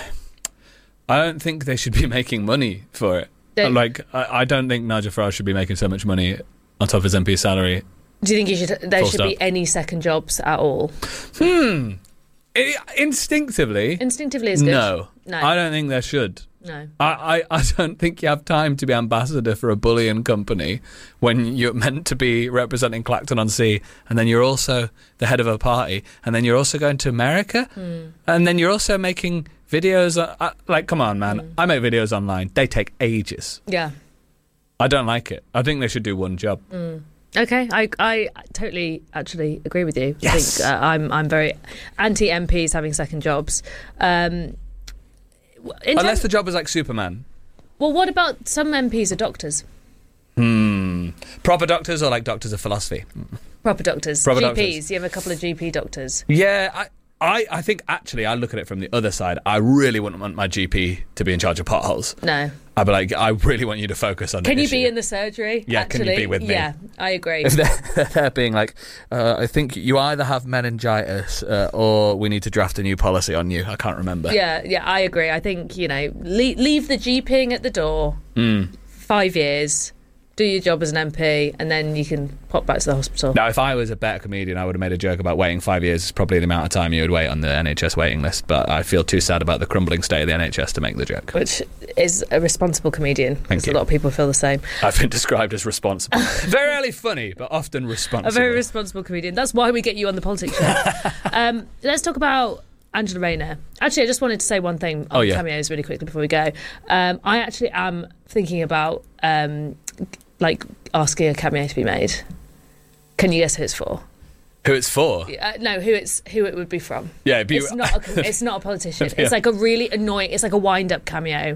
S11: I don't think they should be making money for it.
S10: Don't-
S11: like, I, I don't think Nigel Farage should be making so much money on top of his M P salary.
S10: Do you think you should, there
S11: Full
S10: should
S11: stop.
S10: be any second jobs at all?
S11: Hmm. I- instinctively.
S10: Instinctively is good.
S11: No.
S10: No.
S11: I don't think there should.
S10: No.
S11: I, I, I don't think you have time to be ambassador for a bullion company when you're meant to be representing Clacton-on-Sea, and then you're also the head of a party, and then you're also going to America,
S10: Mm.
S11: and then you're also making videos. Uh, uh, like, come on, man.
S10: Mm.
S11: I make videos online. They take ages.
S10: Yeah.
S11: I don't like it. I think they should do one job.
S10: Mm. Okay, I I totally actually agree with you.
S11: Yes.
S10: I think uh, I'm I'm very anti M Ps having second jobs. Um, in
S11: Unless
S10: term-
S11: the job was like Superman.
S10: well, what about some M Ps are doctors?
S11: Hmm. Proper doctors or like doctors of philosophy?
S10: Proper doctors,
S11: Proper
S10: G Ps.
S11: doctors.
S10: You have a couple of G P doctors.
S11: Yeah, I, I, I think actually I look at it from the other side. I really wouldn't want my G P to be in charge of potholes.
S10: No.
S11: I'd be like, I really want you to focus on
S10: Can
S11: the
S10: you
S11: issue.
S10: be in the surgery?
S11: Yeah,
S10: actually?
S11: can you be with me?
S10: Yeah, I agree.
S11: If they're, they're being like, uh, I think you either have meningitis uh, or we need to draft a new policy on you. I can't remember.
S10: Yeah, yeah, I agree. I think, you know, leave, leave the GPing at the door.
S11: Mm.
S10: Five years. Do your job as an M P, and then you can pop back to the hospital.
S11: Now, if I was a better comedian, I would have made a joke about waiting five years is probably the amount of time you would wait on the N H S waiting list, but I feel too sad about the crumbling state of the N H S to make the joke.
S10: Which is a responsible comedian.
S11: Thank
S10: because
S11: you.
S10: A lot of people feel the same.
S11: I've been described as responsible. Very rarely funny, but often responsible.
S10: A very responsible comedian. That's why we get you on the politics show. um, let's talk about Angela Rayner. Actually, I just wanted to say one thing on
S11: Oh, yeah.
S10: cameos really quickly before we go. Um, I actually am thinking about um, like asking a cameo to be made. Can you guess who it's for?
S11: Who it's for?
S10: Uh, no, who it's who it would be from.
S11: Yeah, it'd be-
S10: it's not. A, it's not a politician.
S11: Yeah.
S10: It's like a really annoying. It's like a wind-up cameo.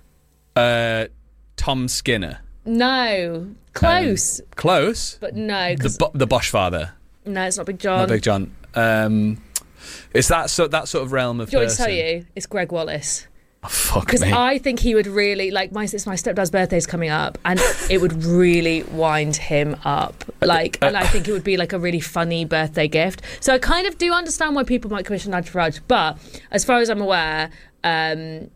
S11: Uh, Tom Skinner.
S10: No, close,
S11: Um, close?
S10: but no,
S11: The,
S10: 'cause-
S11: Bo- the Bosch father.
S10: no, it's not Big John.
S11: Not Big John. Um, it's that, so, that sort of realm of
S10: Do you want me to
S11: person.
S10: tell you? It's Greg Wallace.
S11: Oh, fuck
S10: Because
S11: me.
S10: I think he would really like my it's my stepdad's birthday's coming up, and it would really wind him up. Like, and I think it would be like a really funny birthday gift. So I kind of do understand why people might commission Nigel Farage, but as far as I'm aware, um,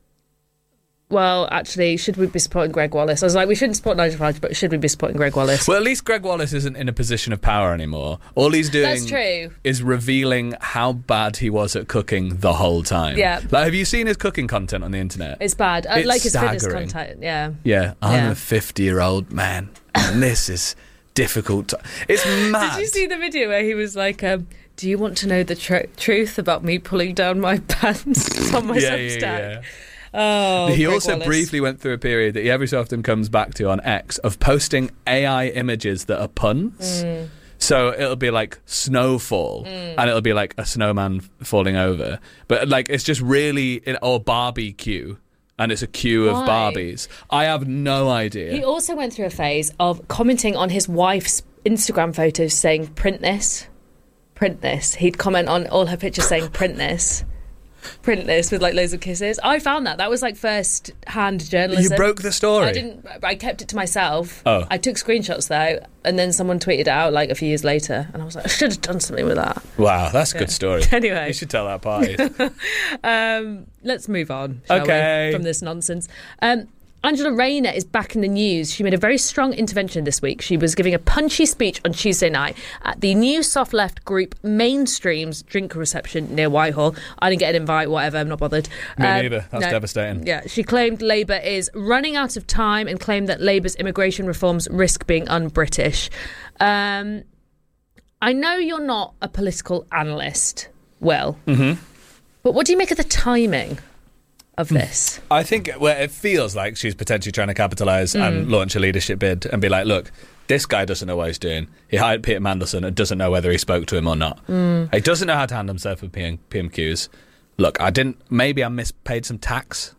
S10: well, actually, should we be supporting Greg Wallace? I was like, we shouldn't support Nigel Farage, but should we be supporting Greg Wallace?
S11: Well, at least Greg Wallace isn't in a position of power anymore. All he's doing
S10: That's true.
S11: is revealing how bad he was at cooking the whole time.
S10: Yeah.
S11: Like, have you seen his cooking content on the internet?
S10: It's bad. I
S11: It's
S10: like his fitness
S11: staggering.
S10: content. Yeah.
S11: Yeah, I'm
S10: Yeah.
S11: a fifty-year-old man, and this is difficult. To- it's mad.
S10: Did you see the video where he was like, um, do you want to know the tr- truth about me pulling down my pants on my
S11: Yeah,
S10: Substack?
S11: yeah, yeah.
S10: Oh,
S11: he
S10: Greg
S11: also
S10: Wallace.
S11: briefly went through a period that he every so often comes back to on X of posting A I images that are puns.
S10: Mm.
S11: So it'll be like snowfall,
S10: Mm.
S11: and it'll be like a snowman falling over. But like it's just really, or barbecue, and it's a queue of
S10: Why?
S11: Barbies. I have no idea.
S10: He also went through a phase of commenting on his wife's Instagram photos saying, print this, print this. He'd comment on all her pictures saying, print this. Print this with like loads of kisses. I found that. That was like first hand journalism.
S11: You broke the story?
S10: I didn't, I kept it to myself.
S11: Oh.
S10: I took screenshots though, and then someone tweeted it out like a few years later, and I was like, I should have done something with that.
S11: Wow, that's a
S10: Yeah.
S11: good story.
S10: Anyway.
S11: You should tell that party.
S10: um, let's move on, shall
S11: Okay.
S10: we, from this nonsense. Um, Angela Rayner is back in the news. She made a very strong intervention this week. She was giving a punchy speech on Tuesday night at the new soft left group Mainstream's drink reception near Whitehall. I didn't get an invite, whatever, I'm not bothered.
S11: Me
S10: Um,
S11: neither. That's
S10: no.
S11: devastating.
S10: Yeah, she claimed Labour is running out of time and claimed that Labour's immigration reforms risk being un-British. Um, I know you're not a political analyst, Will,
S11: Mm-hmm.
S10: but what do you make of the timing? of this?
S11: I think well, it feels like she's potentially trying to capitalise
S10: Mm.
S11: and launch a leadership bid and be like, look, this guy doesn't know what he's doing. He hired Peter Mandelson and doesn't know whether he spoke to him or not.
S10: Mm.
S11: He doesn't know how to handle himself with P M- P M Qs. Look, I didn't. Maybe I mispaid some tax,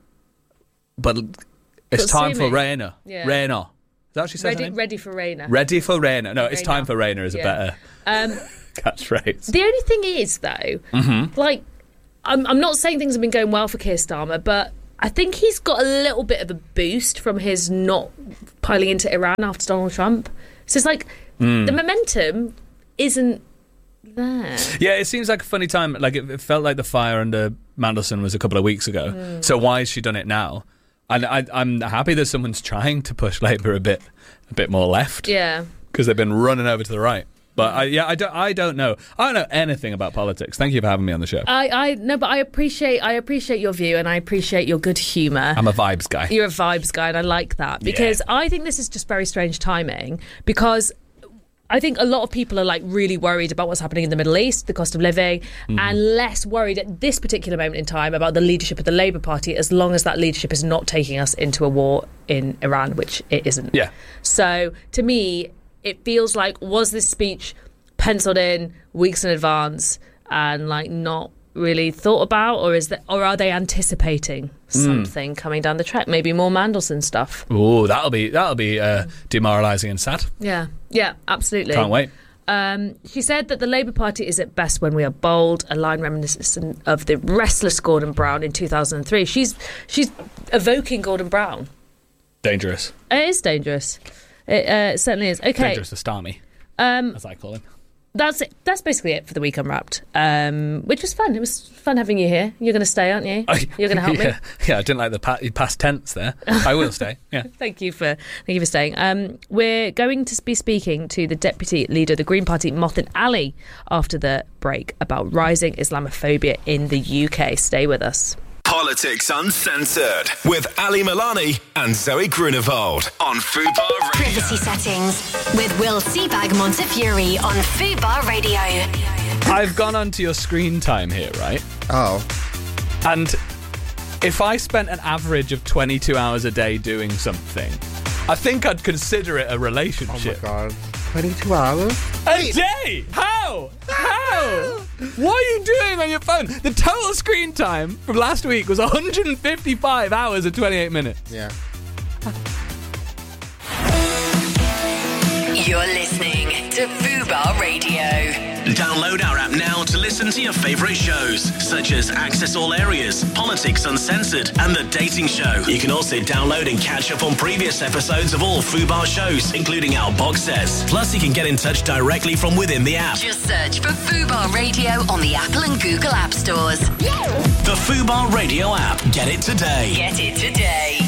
S11: but it's
S10: But
S11: time
S10: sue
S11: for
S10: me.
S11: Raina.
S10: Yeah.
S11: Raina. Is that what she says? her
S10: Ready,
S11: name?
S10: ready for Raina.
S11: Ready for Raina. No, it's
S10: Raina.
S11: time for Raina is a
S10: Yeah.
S11: better
S10: Um,
S11: catchphrase.
S10: the only thing is, though,
S11: Mm-hmm.
S10: like, I'm, I'm not saying things have been going well for Keir Starmer, but I think he's got a little bit of a boost from his not piling into Iran after Donald Trump. So it's like
S11: Mm.
S10: the momentum isn't there.
S11: Yeah, it seems like a funny time. Like it, it felt like the fire under Mandelson was a couple of weeks ago.
S10: Mm.
S11: So why has she done it now? And I, I'm happy that someone's trying to push Labour a bit, a bit more left
S10: Yeah.
S11: because they've been running over to the right. But I, yeah, I don't, I don't know. I don't know anything about politics. Thank you for having me on the show.
S10: I, I no, but I appreciate I appreciate your view and I appreciate your good humour.
S11: I'm a vibes guy.
S10: You're a vibes guy, and I like that because I think this is just very strange timing because I think a lot of people are like really worried about what's happening in the Middle East, the cost of living,
S11: Mm-hmm.
S10: and less worried at this particular moment in time about the leadership of the Labour Party as long as that leadership is not taking us into a war in Iran, which it isn't.
S11: Yeah.
S10: So to me, it feels like, was this speech penciled in weeks in advance and like not really thought about, or is that, or are they anticipating something coming down the track? Maybe more Mandelson stuff.
S11: Oh, that'll be that'll be uh, demoralising and sad.
S10: Yeah, yeah, absolutely.
S11: Can't wait.
S10: Um, she said that the Labour Party is at best when we are bold, a line reminiscent of the restless Gordon Brown in two thousand three. She's she's evoking Gordon Brown.
S11: Dangerous.
S10: It is dangerous. It uh, certainly is. Okay.
S11: Dangerous to Starmy,
S10: Um,
S11: as I call him.
S10: That's it. That's basically it for the Week Unwrapped, um, which was fun. It was fun having you here. You're going to stay, aren't you? You're going to help
S11: yeah.
S10: me.
S11: Yeah, I didn't like the pa- past tense there. I will stay. Yeah.
S10: Thank you for thank you for staying. Um, we're going to be speaking to the deputy leader of the Green Party, Mothin Ali, after the break about rising Islamophobia in the U K. Stay with us.
S6: Politics Uncensored with Ali Milani and Zoe Grunewald on Fubar Radio.
S13: Privacy settings with Will Seabag Montefiore on Fubar Radio.
S11: I've gone onto your screen time here, right?
S7: Oh.
S11: And if I spent an average of twenty-two hours a day doing something, I think I'd consider it a relationship.
S7: Oh my god. twenty-two hours?
S11: A day? How? How? What are you doing on your phone? The total screen time from last week was one hundred fifty-five hours and twenty-eight minutes.
S7: Yeah.
S3: You're listening to Fubar Radio.
S4: Download our app now to listen to your favourite shows, such as Access All Areas, Politics Uncensored, and The Dating Show. You can also download and catch up on previous episodes of all Fubar shows, including our box sets. Plus, you can get in touch directly from within the app.
S3: Just search for Fubar Radio on the Apple and Google App Stores.
S4: The Fubar Radio app. Get it today.
S3: Get it today.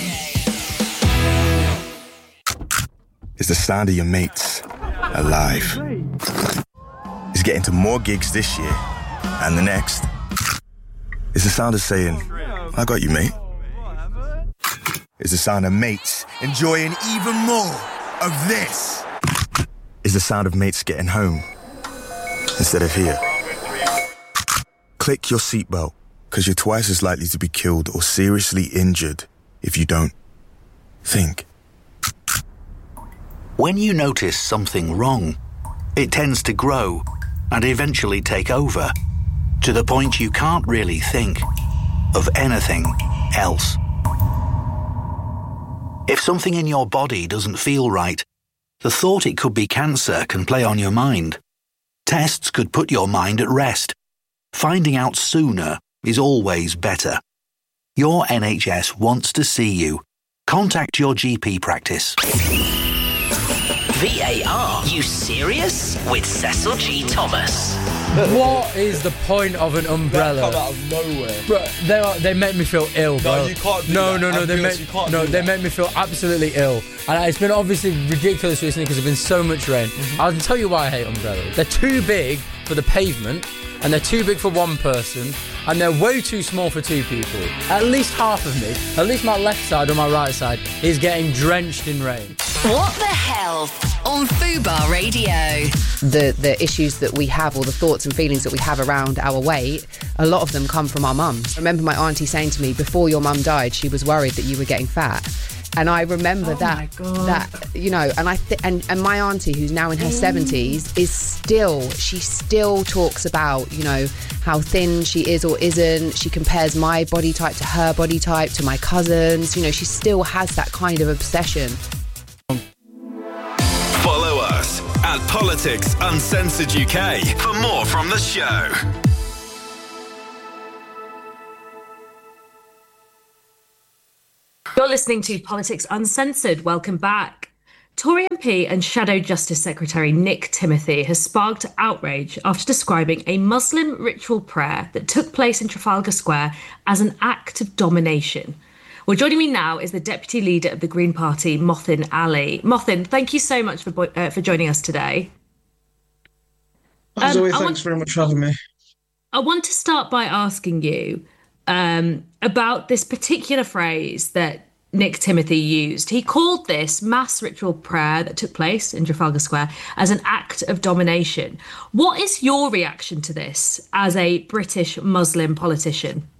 S9: It's the sound of your mates alive. It's getting to more gigs this year and the next. It's the sound of saying, I got you, mate. It's the sound of mates enjoying even more of this. It's the sound of mates getting home instead of here. Click your seatbelt, because you're twice as likely to be killed or seriously injured if you don't think.
S23: When you notice something wrong, it tends to grow and eventually take over, to the point you can't really think of anything else. If something in your body doesn't feel right, the thought it could be cancer can play on your mind. Tests could put your mind at rest. Finding out sooner is always better. Your N H S wants to see you. Contact your G P practice.
S12: V A R, you serious? With Cecil G. Thomas.
S25: What is the point of an umbrella?
S16: That come out of nowhere.
S25: Bro, they are, they make me feel ill, bro.
S16: No, you can't do
S25: no,
S16: that.
S25: No, no, they
S16: Ambulance,
S25: make
S16: you can't
S25: no,
S16: do
S25: they
S16: that.
S25: make me feel absolutely ill. And it's been obviously ridiculous recently because there's been so much rain.
S16: Mm-hmm.
S25: I can tell you why I hate umbrellas. They're too big for the pavement, and they're too big for one person, and they're way too small for two people. At least half of me, at least my left side or my right side, is getting drenched in rain.
S3: What the hell on Fubar Radio?
S8: The the issues that we have, or the thoughts and feelings that we have around our weight, a lot of them come from our mums. I remember my auntie saying to me, before your mum died, she was worried that you were getting fat. And I remember
S10: Oh
S8: that,
S10: my God.
S8: that you know, and I th- and and my auntie, who's now in her seventies, is still she still talks about, you know, how thin she is or isn't. She compares my body type to her body type, to my cousins. You know, she still has that kind of obsession.
S6: Follow us at Politics Uncensored U K for more from the show.
S10: You're listening to Politics Uncensored. Welcome back. Tory M P and Shadow Justice Secretary Nick Timothy has sparked outrage after describing a Muslim ritual prayer that took place in Trafalgar Square as an act of domination. Well, joining me now is the Deputy Leader of the Green Party, Mothin Ali. Mothin, thank you so much for bo- uh, for joining us today.
S14: Um, Zoe, thanks
S10: want,
S14: very much for having me.
S10: I want to start by asking you um, about this particular phrase that Nick Timothy used. He called this mass ritual prayer that took place in Trafalgar Square as an act of domination. What is your reaction to this as a British Muslim politician?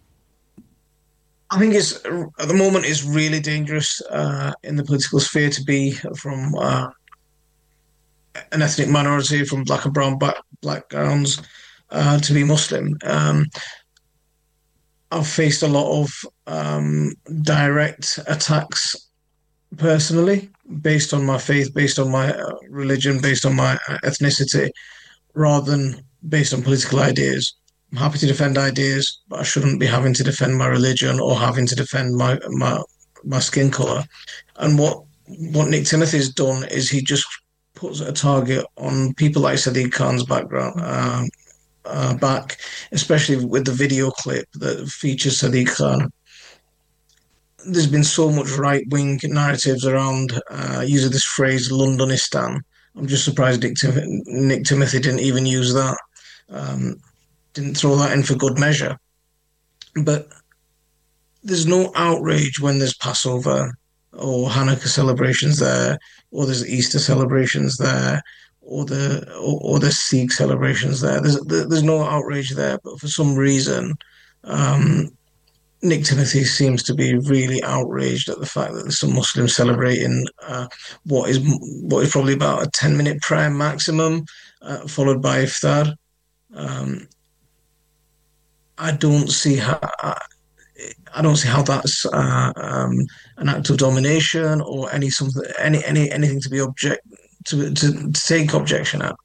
S14: I think it's at the moment it's really dangerous uh, in the political sphere to be from uh, an ethnic minority, from black and brown back, backgrounds, uh, to be Muslim. Um, I've faced a lot of um, direct attacks personally, based on my faith, based on my uh, religion, based on my ethnicity, rather than based on political ideas. I'm happy to defend ideas, but I shouldn't be having to defend my religion or having to defend my my, my skin colour. And what what Nick Timothy's done is he just puts a target on people like Sadiq Khan's background uh, uh, back, especially with the video clip that features Sadiq Khan. There's been so much right-wing narratives around uh, using this phrase Londonistan. I'm just surprised Nick, Tim- Nick Timothy didn't even use that. Um, didn't throw that in for good measure. But there's no outrage when there's Passover or Hanukkah celebrations there, or there's Easter celebrations there, or the or, or the Sikh celebrations there. There's there's no outrage there, but for some reason, um, Nick Timothy seems to be really outraged at the fact that there's some Muslims celebrating uh, what is what is probably about a ten minute prayer maximum, uh, followed by iftar. Um, I don't see how I don't see how that's uh, um, an act of domination or any something any any anything to be object to to, to take objection at.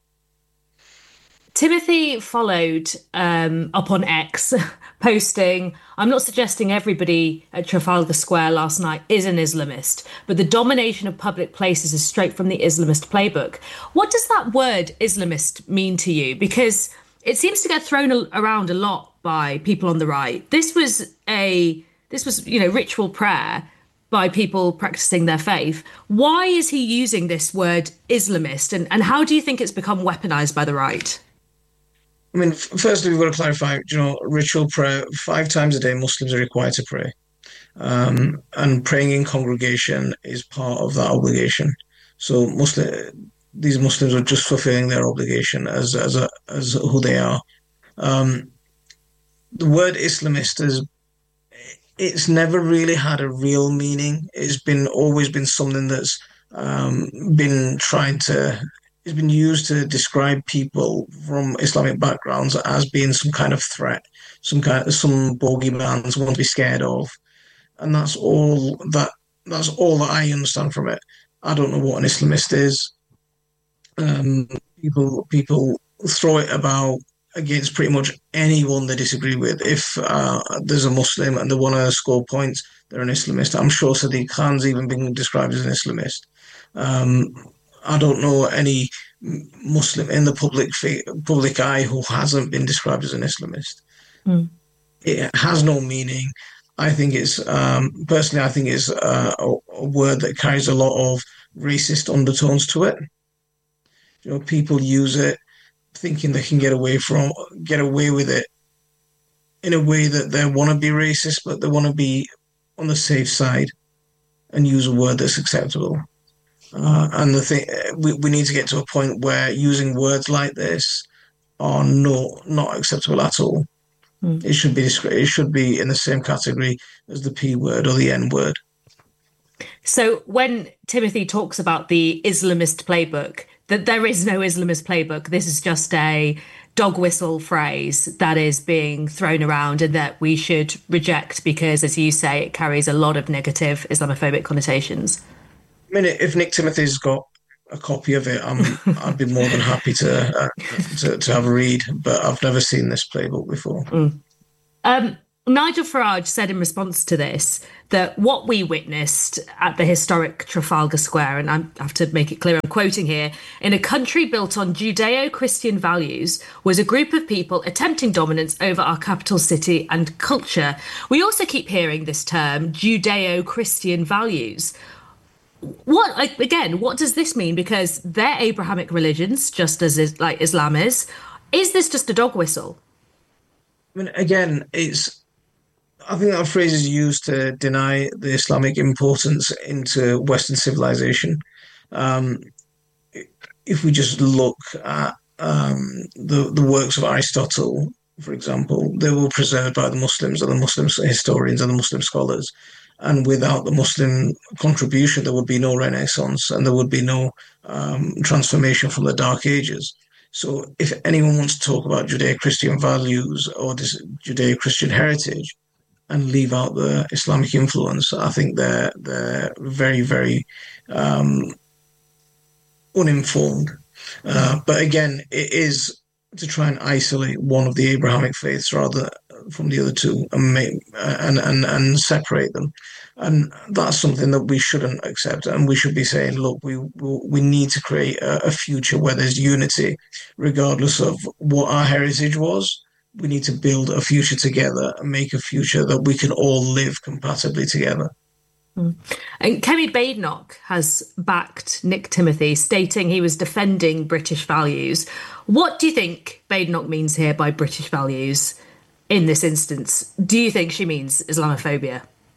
S10: Timothy followed um, up on X, posting, "I'm not suggesting everybody at Trafalgar Square last night is an Islamist, but the domination of public places is straight from the Islamist playbook." What does that word Islamist mean to you? Because it seems to get thrown around a lot by people on the right. This was a, this was, you know, ritual prayer by people practicing their faith. Why is he using this word Islamist, and, and how do you think it's become weaponized by the right?
S14: I mean, firstly, we've got to clarify, you know, ritual prayer, five times a day, Muslims are required to pray. Um, and praying in congregation is part of that obligation. So Muslim, these Muslims are just fulfilling their obligation as as a, as who they are. Um, the word Islamist is, it's never really had a real meaning. It's been always been something that's um, been trying to, it's been used to describe people from Islamic backgrounds as being some kind of threat, some kind of, some bogeyman, someone to be scared of. And that's all that, that's all that I understand from it. I don't know what an Islamist is. Um, people, people throw it about against pretty much anyone they disagree with. If uh, there's a Muslim and they want to score points, they're an Islamist. I'm sure Sadiq Khan's even been described as an Islamist. Um, I don't know any Muslim in the public public eye who hasn't been described as an Islamist. Mm. It has no meaning. I think it's, um, personally, I think it's uh, a, a word that carries a lot of racist undertones to it. You know, people use it thinking they can get away from get away with it in a way that they want to be racist, but they want to be on the safe side and use a word that's acceptable. Uh, and the thing, we, we need to get to a point where using words like this are no, not acceptable at all. Mm. It should be it should be in the same category as the P word or the N word.
S10: So when Timothy talks about the Islamist playbook, that there is no Islamist playbook. This is just a dog whistle phrase that is being thrown around and that we should reject because, as you say, it carries a lot of negative Islamophobic connotations.
S14: I mean, if Nick Timothy's got a copy of it, I'm, I'd be more than happy to, uh, to to have a read, but I've never seen this playbook before.
S10: Mm. Um, Nigel Farage said in response to this that what we witnessed at the historic Trafalgar Square, and I have to make it clear, I'm quoting here, in a country built on Judeo-Christian values, was a group of people attempting dominance over our capital city and culture. We also keep hearing this term, Judeo-Christian values. What, like, again, what does this mean? Because they're Abrahamic religions, just as is, like Islam is. Is this just a dog whistle?
S14: I mean, again, it's. I think that phrase is used to deny the Islamic importance into Western civilization. Um, if we just look at um, the the works of Aristotle, for example, they were preserved by the Muslims and the Muslim historians and the Muslim scholars. And without the Muslim contribution, there would be no Renaissance and there would be no um, transformation from the Dark Ages. So if anyone wants to talk about Judeo-Christian values or this Judeo-Christian heritage and leave out the Islamic influence, I think they're, they're very, very um, uninformed. Uh, but again, it is to try and isolate one of the Abrahamic faiths rather from the other two and make, and, and, and separate them. And that's something that we shouldn't accept. And we should be saying, look, we we need to create a, a future where there's unity, regardless of what our heritage was. We need to build a future together and make a future that we can all live compatibly together.
S10: Mm. And Kemi Badenoch has backed Nick Timothy, stating he was defending British values. What do you think Badenoch means here by British values in this instance? Do you think she means Islamophobia?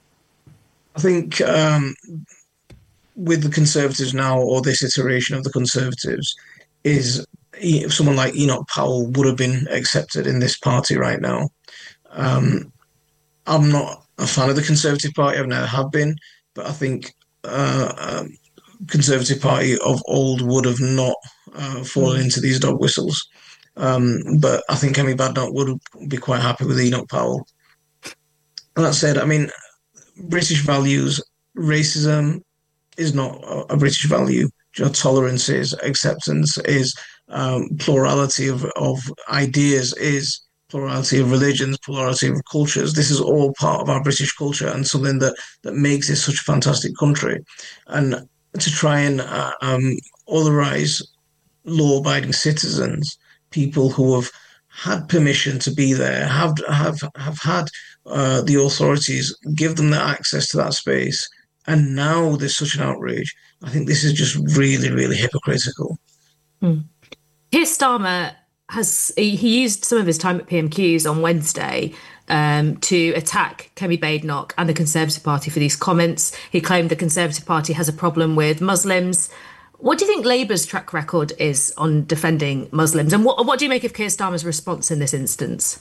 S14: I think um, with the Conservatives now, or this iteration of the Conservatives, is someone like Enoch Powell would have been accepted in this party right now. Um, I'm not a fan of the Conservative Party. I've never have been, but I think uh, um, Conservative Party of old would have not uh, fallen into these dog whistles. Um, but I think Kemi Badenoch would be quite happy with Enoch Powell. And that said, I mean, British values, racism is not a British value. You know, tolerance is, acceptance is, um, plurality of, of ideas is, plurality of religions, plurality of cultures. This is all part of our British culture and something that, that makes this such a fantastic country. And to try and uh, um, otherize law-abiding citizens, people who have had permission to be there, have have have had uh, the authorities give them the access to that space, and now there's such an outrage. I think this is just really, really hypocritical.
S10: Hmm. Keir Starmer has he used some of his time at P M Qs on Wednesday um, to attack Kemi Badenoch and the Conservative Party for these comments. He claimed the Conservative Party has a problem with Muslims. What do you think Labour's track record is on defending Muslims? And what, what do you make of Keir Starmer's response in this instance?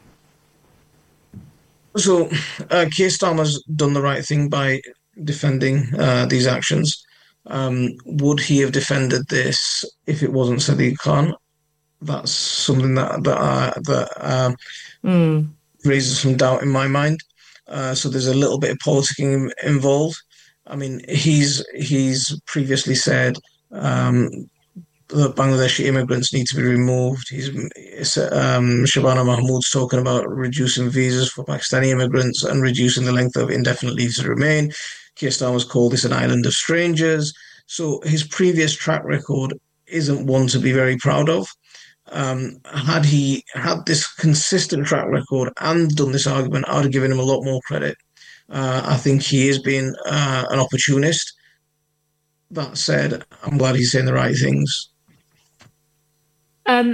S14: So uh, Keir Starmer's done the right thing by defending uh, these actions. Um, would he have defended this if it wasn't Sadiq Khan? That's something that that, uh, that um, mm. raises some doubt in my mind. Uh, so there's a little bit of politicking involved. I mean, he's he's previously said um, that Bangladeshi immigrants need to be removed. He's um, Shabana Mahmood's talking about reducing visas for Pakistani immigrants and reducing the length of indefinite leave to remain. Keir Starmer's called this an island of strangers. So his previous track record isn't one to be very proud of. Um, had he had this consistent track record and done this argument, I would have given him a lot more credit. Uh, I think he is being uh, an opportunist. That said, I'm glad he's saying the right things.
S10: Um,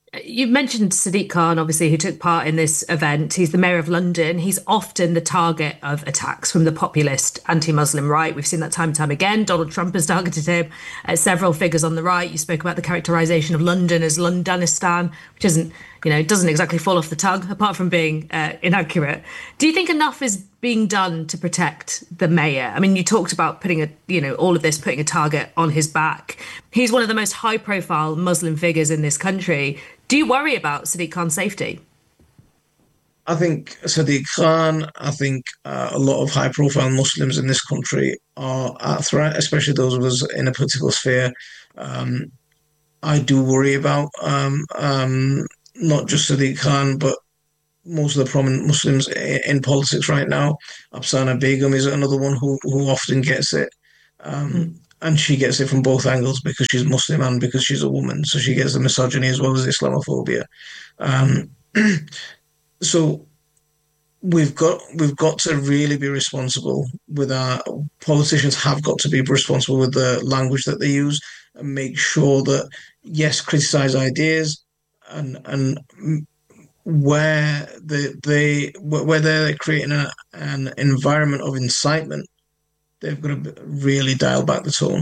S10: You mentioned Sadiq Khan, obviously, who took part in this event. He's the mayor of London. He's often the target of attacks from the populist anti-Muslim right. We've seen that time and time again. Donald Trump has targeted him. Uh, several figures on the right. You spoke about the characterisation of London as Londonistan, which isn't, you know, doesn't exactly fall off the tongue, apart from being uh, inaccurate. Do you think enough is being done to protect the mayor? I mean, you talked about putting a, you know, all of this, putting a target on his back. He's one of the most high-profile Muslim figures in this country. Do you worry about Sadiq Khan's safety?
S14: I think Sadiq Khan, I think uh, a lot of high-profile Muslims in this country are at threat, especially those of us in a political sphere. Um, I do worry about um, um, not just Sadiq Khan, but most of the prominent Muslims in, in politics right now. Afsana Begum is another one who, who often gets it. Um, mm. And she gets it from both angles because she's Muslim and because she's a woman. So she gets the misogyny as well as Islamophobia. Um, so we've got we've got to really be responsible with our politicians. Have got to be responsible with the language that they use and make sure that, yes, criticize ideas and and where they they where they're creating a, an environment of incitement, they've got to really dial back the tone.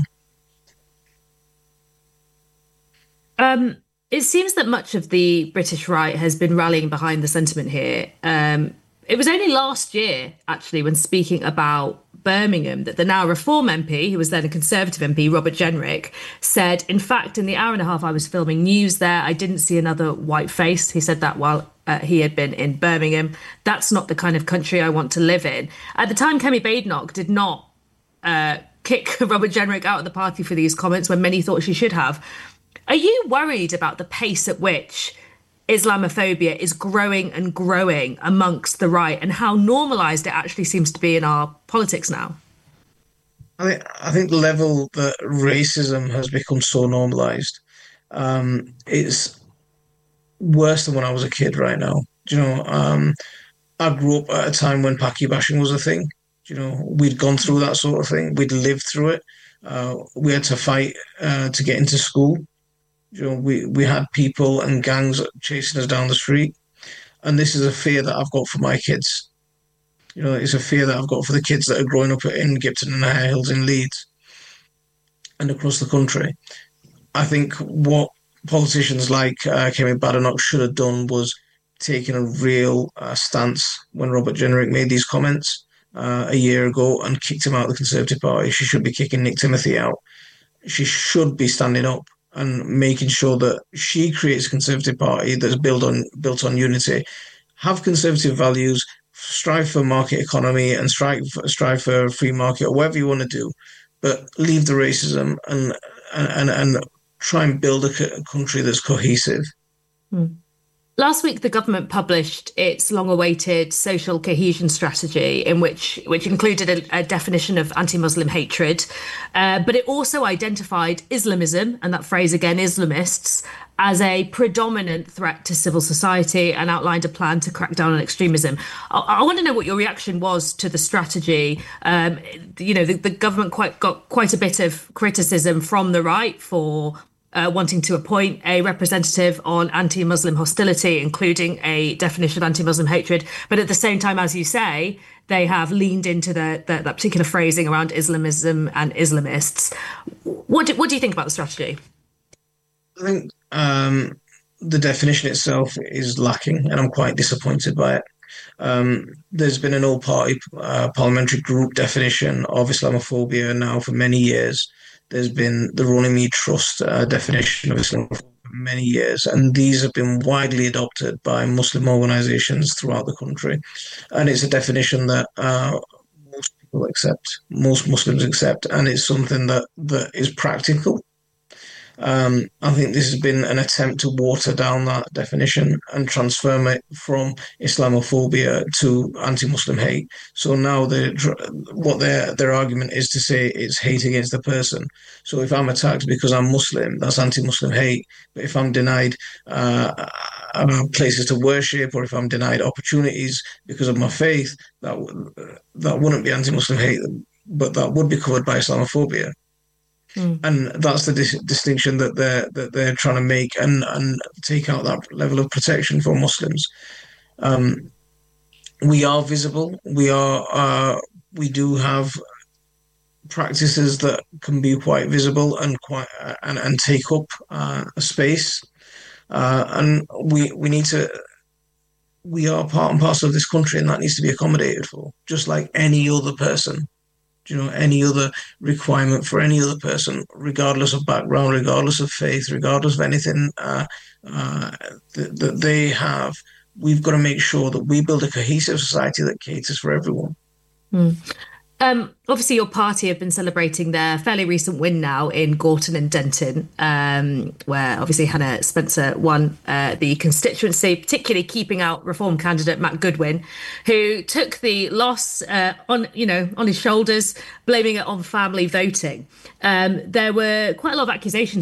S10: Um, it seems that much of the British right has been rallying behind the sentiment here. Um, it was only last year, actually, when speaking about Birmingham, that the now Reform M P, who was then a Conservative M P, Robert Jenrick, said, in fact, in the hour and a half I was filming news there, I didn't see another white face. He said that while uh, he had been in Birmingham. That's not the kind of country I want to live in. At the time, Kemi Badenoch did not Uh, kick Robert Jenrick out of the party for these comments when many thought she should have. Are you worried about the pace at which Islamophobia is growing and growing amongst the right and how normalised it actually seems to be in our politics now?
S14: I think, I think the level that racism has become so normalised, um, it's worse than when I was a kid right now. Do you know, um, I grew up at a time when Paki bashing was a thing. You know, we'd gone through that sort of thing. We'd lived through it. Uh, we had to fight uh, to get into school. You know, we, we had people and gangs chasing us down the street. And this is a fear that I've got for my kids. You know, it's a fear that I've got for the kids that are growing up in Gipton and Hare Hills in Leeds and across the country. I think what politicians like uh, Kemi Badenoch should have done was taken a real uh, stance when Robert Jenrick made these comments. Uh, a year ago and kicked him out of the Conservative Party. She should be kicking Nick Timothy out. She should be standing up and making sure that she creates a Conservative Party that's built on built on unity, have Conservative values, strive for market economy and strive strive for a free market or whatever you want to do, but leave the racism and and and try and build a, a country that's cohesive.
S10: Hmm. Last week, the government published its long-awaited social cohesion strategy, in which which included a, a definition of anti-Muslim hatred, uh, but it also identified Islamism, and that phrase again, Islamists, as a predominant threat to civil society and outlined a plan to crack down on extremism. I, I want to know what your reaction was to the strategy. Um, you know, the, the government quite got quite a bit of criticism from the right for Uh, wanting to appoint a representative on anti-Muslim hostility, including a definition of anti-Muslim hatred. But at the same time, as you say, they have leaned into the, the, that particular phrasing around Islamism and Islamists. What do, what do you think about the strategy?
S14: I think um, the definition itself is lacking, and I'm quite disappointed by it. Um, there's been an all-party uh, parliamentary group definition of Islamophobia now for many years. There's been the Runnymede Trust uh, definition of Islam for many years, and these have been widely adopted by Muslim organisations throughout the country. And it's a definition that uh, most people accept, most Muslims accept, and it's something that, that is practical. Um, I think this has been an attempt to water down that definition and transform it from Islamophobia to anti-Muslim hate. So now what their their argument is to say it's hate against the person. So if I'm attacked because I'm Muslim, that's anti-Muslim hate. But if I'm denied uh, uh, places to worship, or if I'm denied opportunities because of my faith, that that wouldn't be anti-Muslim hate, but that would be covered by Islamophobia.
S10: Mm.
S14: And that's the dis- distinction that they're that they're trying to make, and and take out that level of protection for Muslims. Um, we are visible. We are. Uh, we do have practices that can be quite visible and quite uh, and and take up uh, a space. Uh, and we we need to. We are part and parcel of this country, and that needs to be accommodated for, just like any other person. You know, any other requirement for any other person, regardless of background, regardless of faith, regardless of anything uh, uh, that, that they have. We've got to make sure that we build a cohesive society that caters for everyone.
S10: Mm. Um, obviously, your party have been celebrating their fairly recent win now in Gorton and Denton, um, where obviously Hannah Spencer won uh, the constituency, particularly keeping out Reform candidate Matt Goodwin, who took the loss uh, on, you know, on his shoulders, blaming it on family voting. Um, there were quite a lot of accusations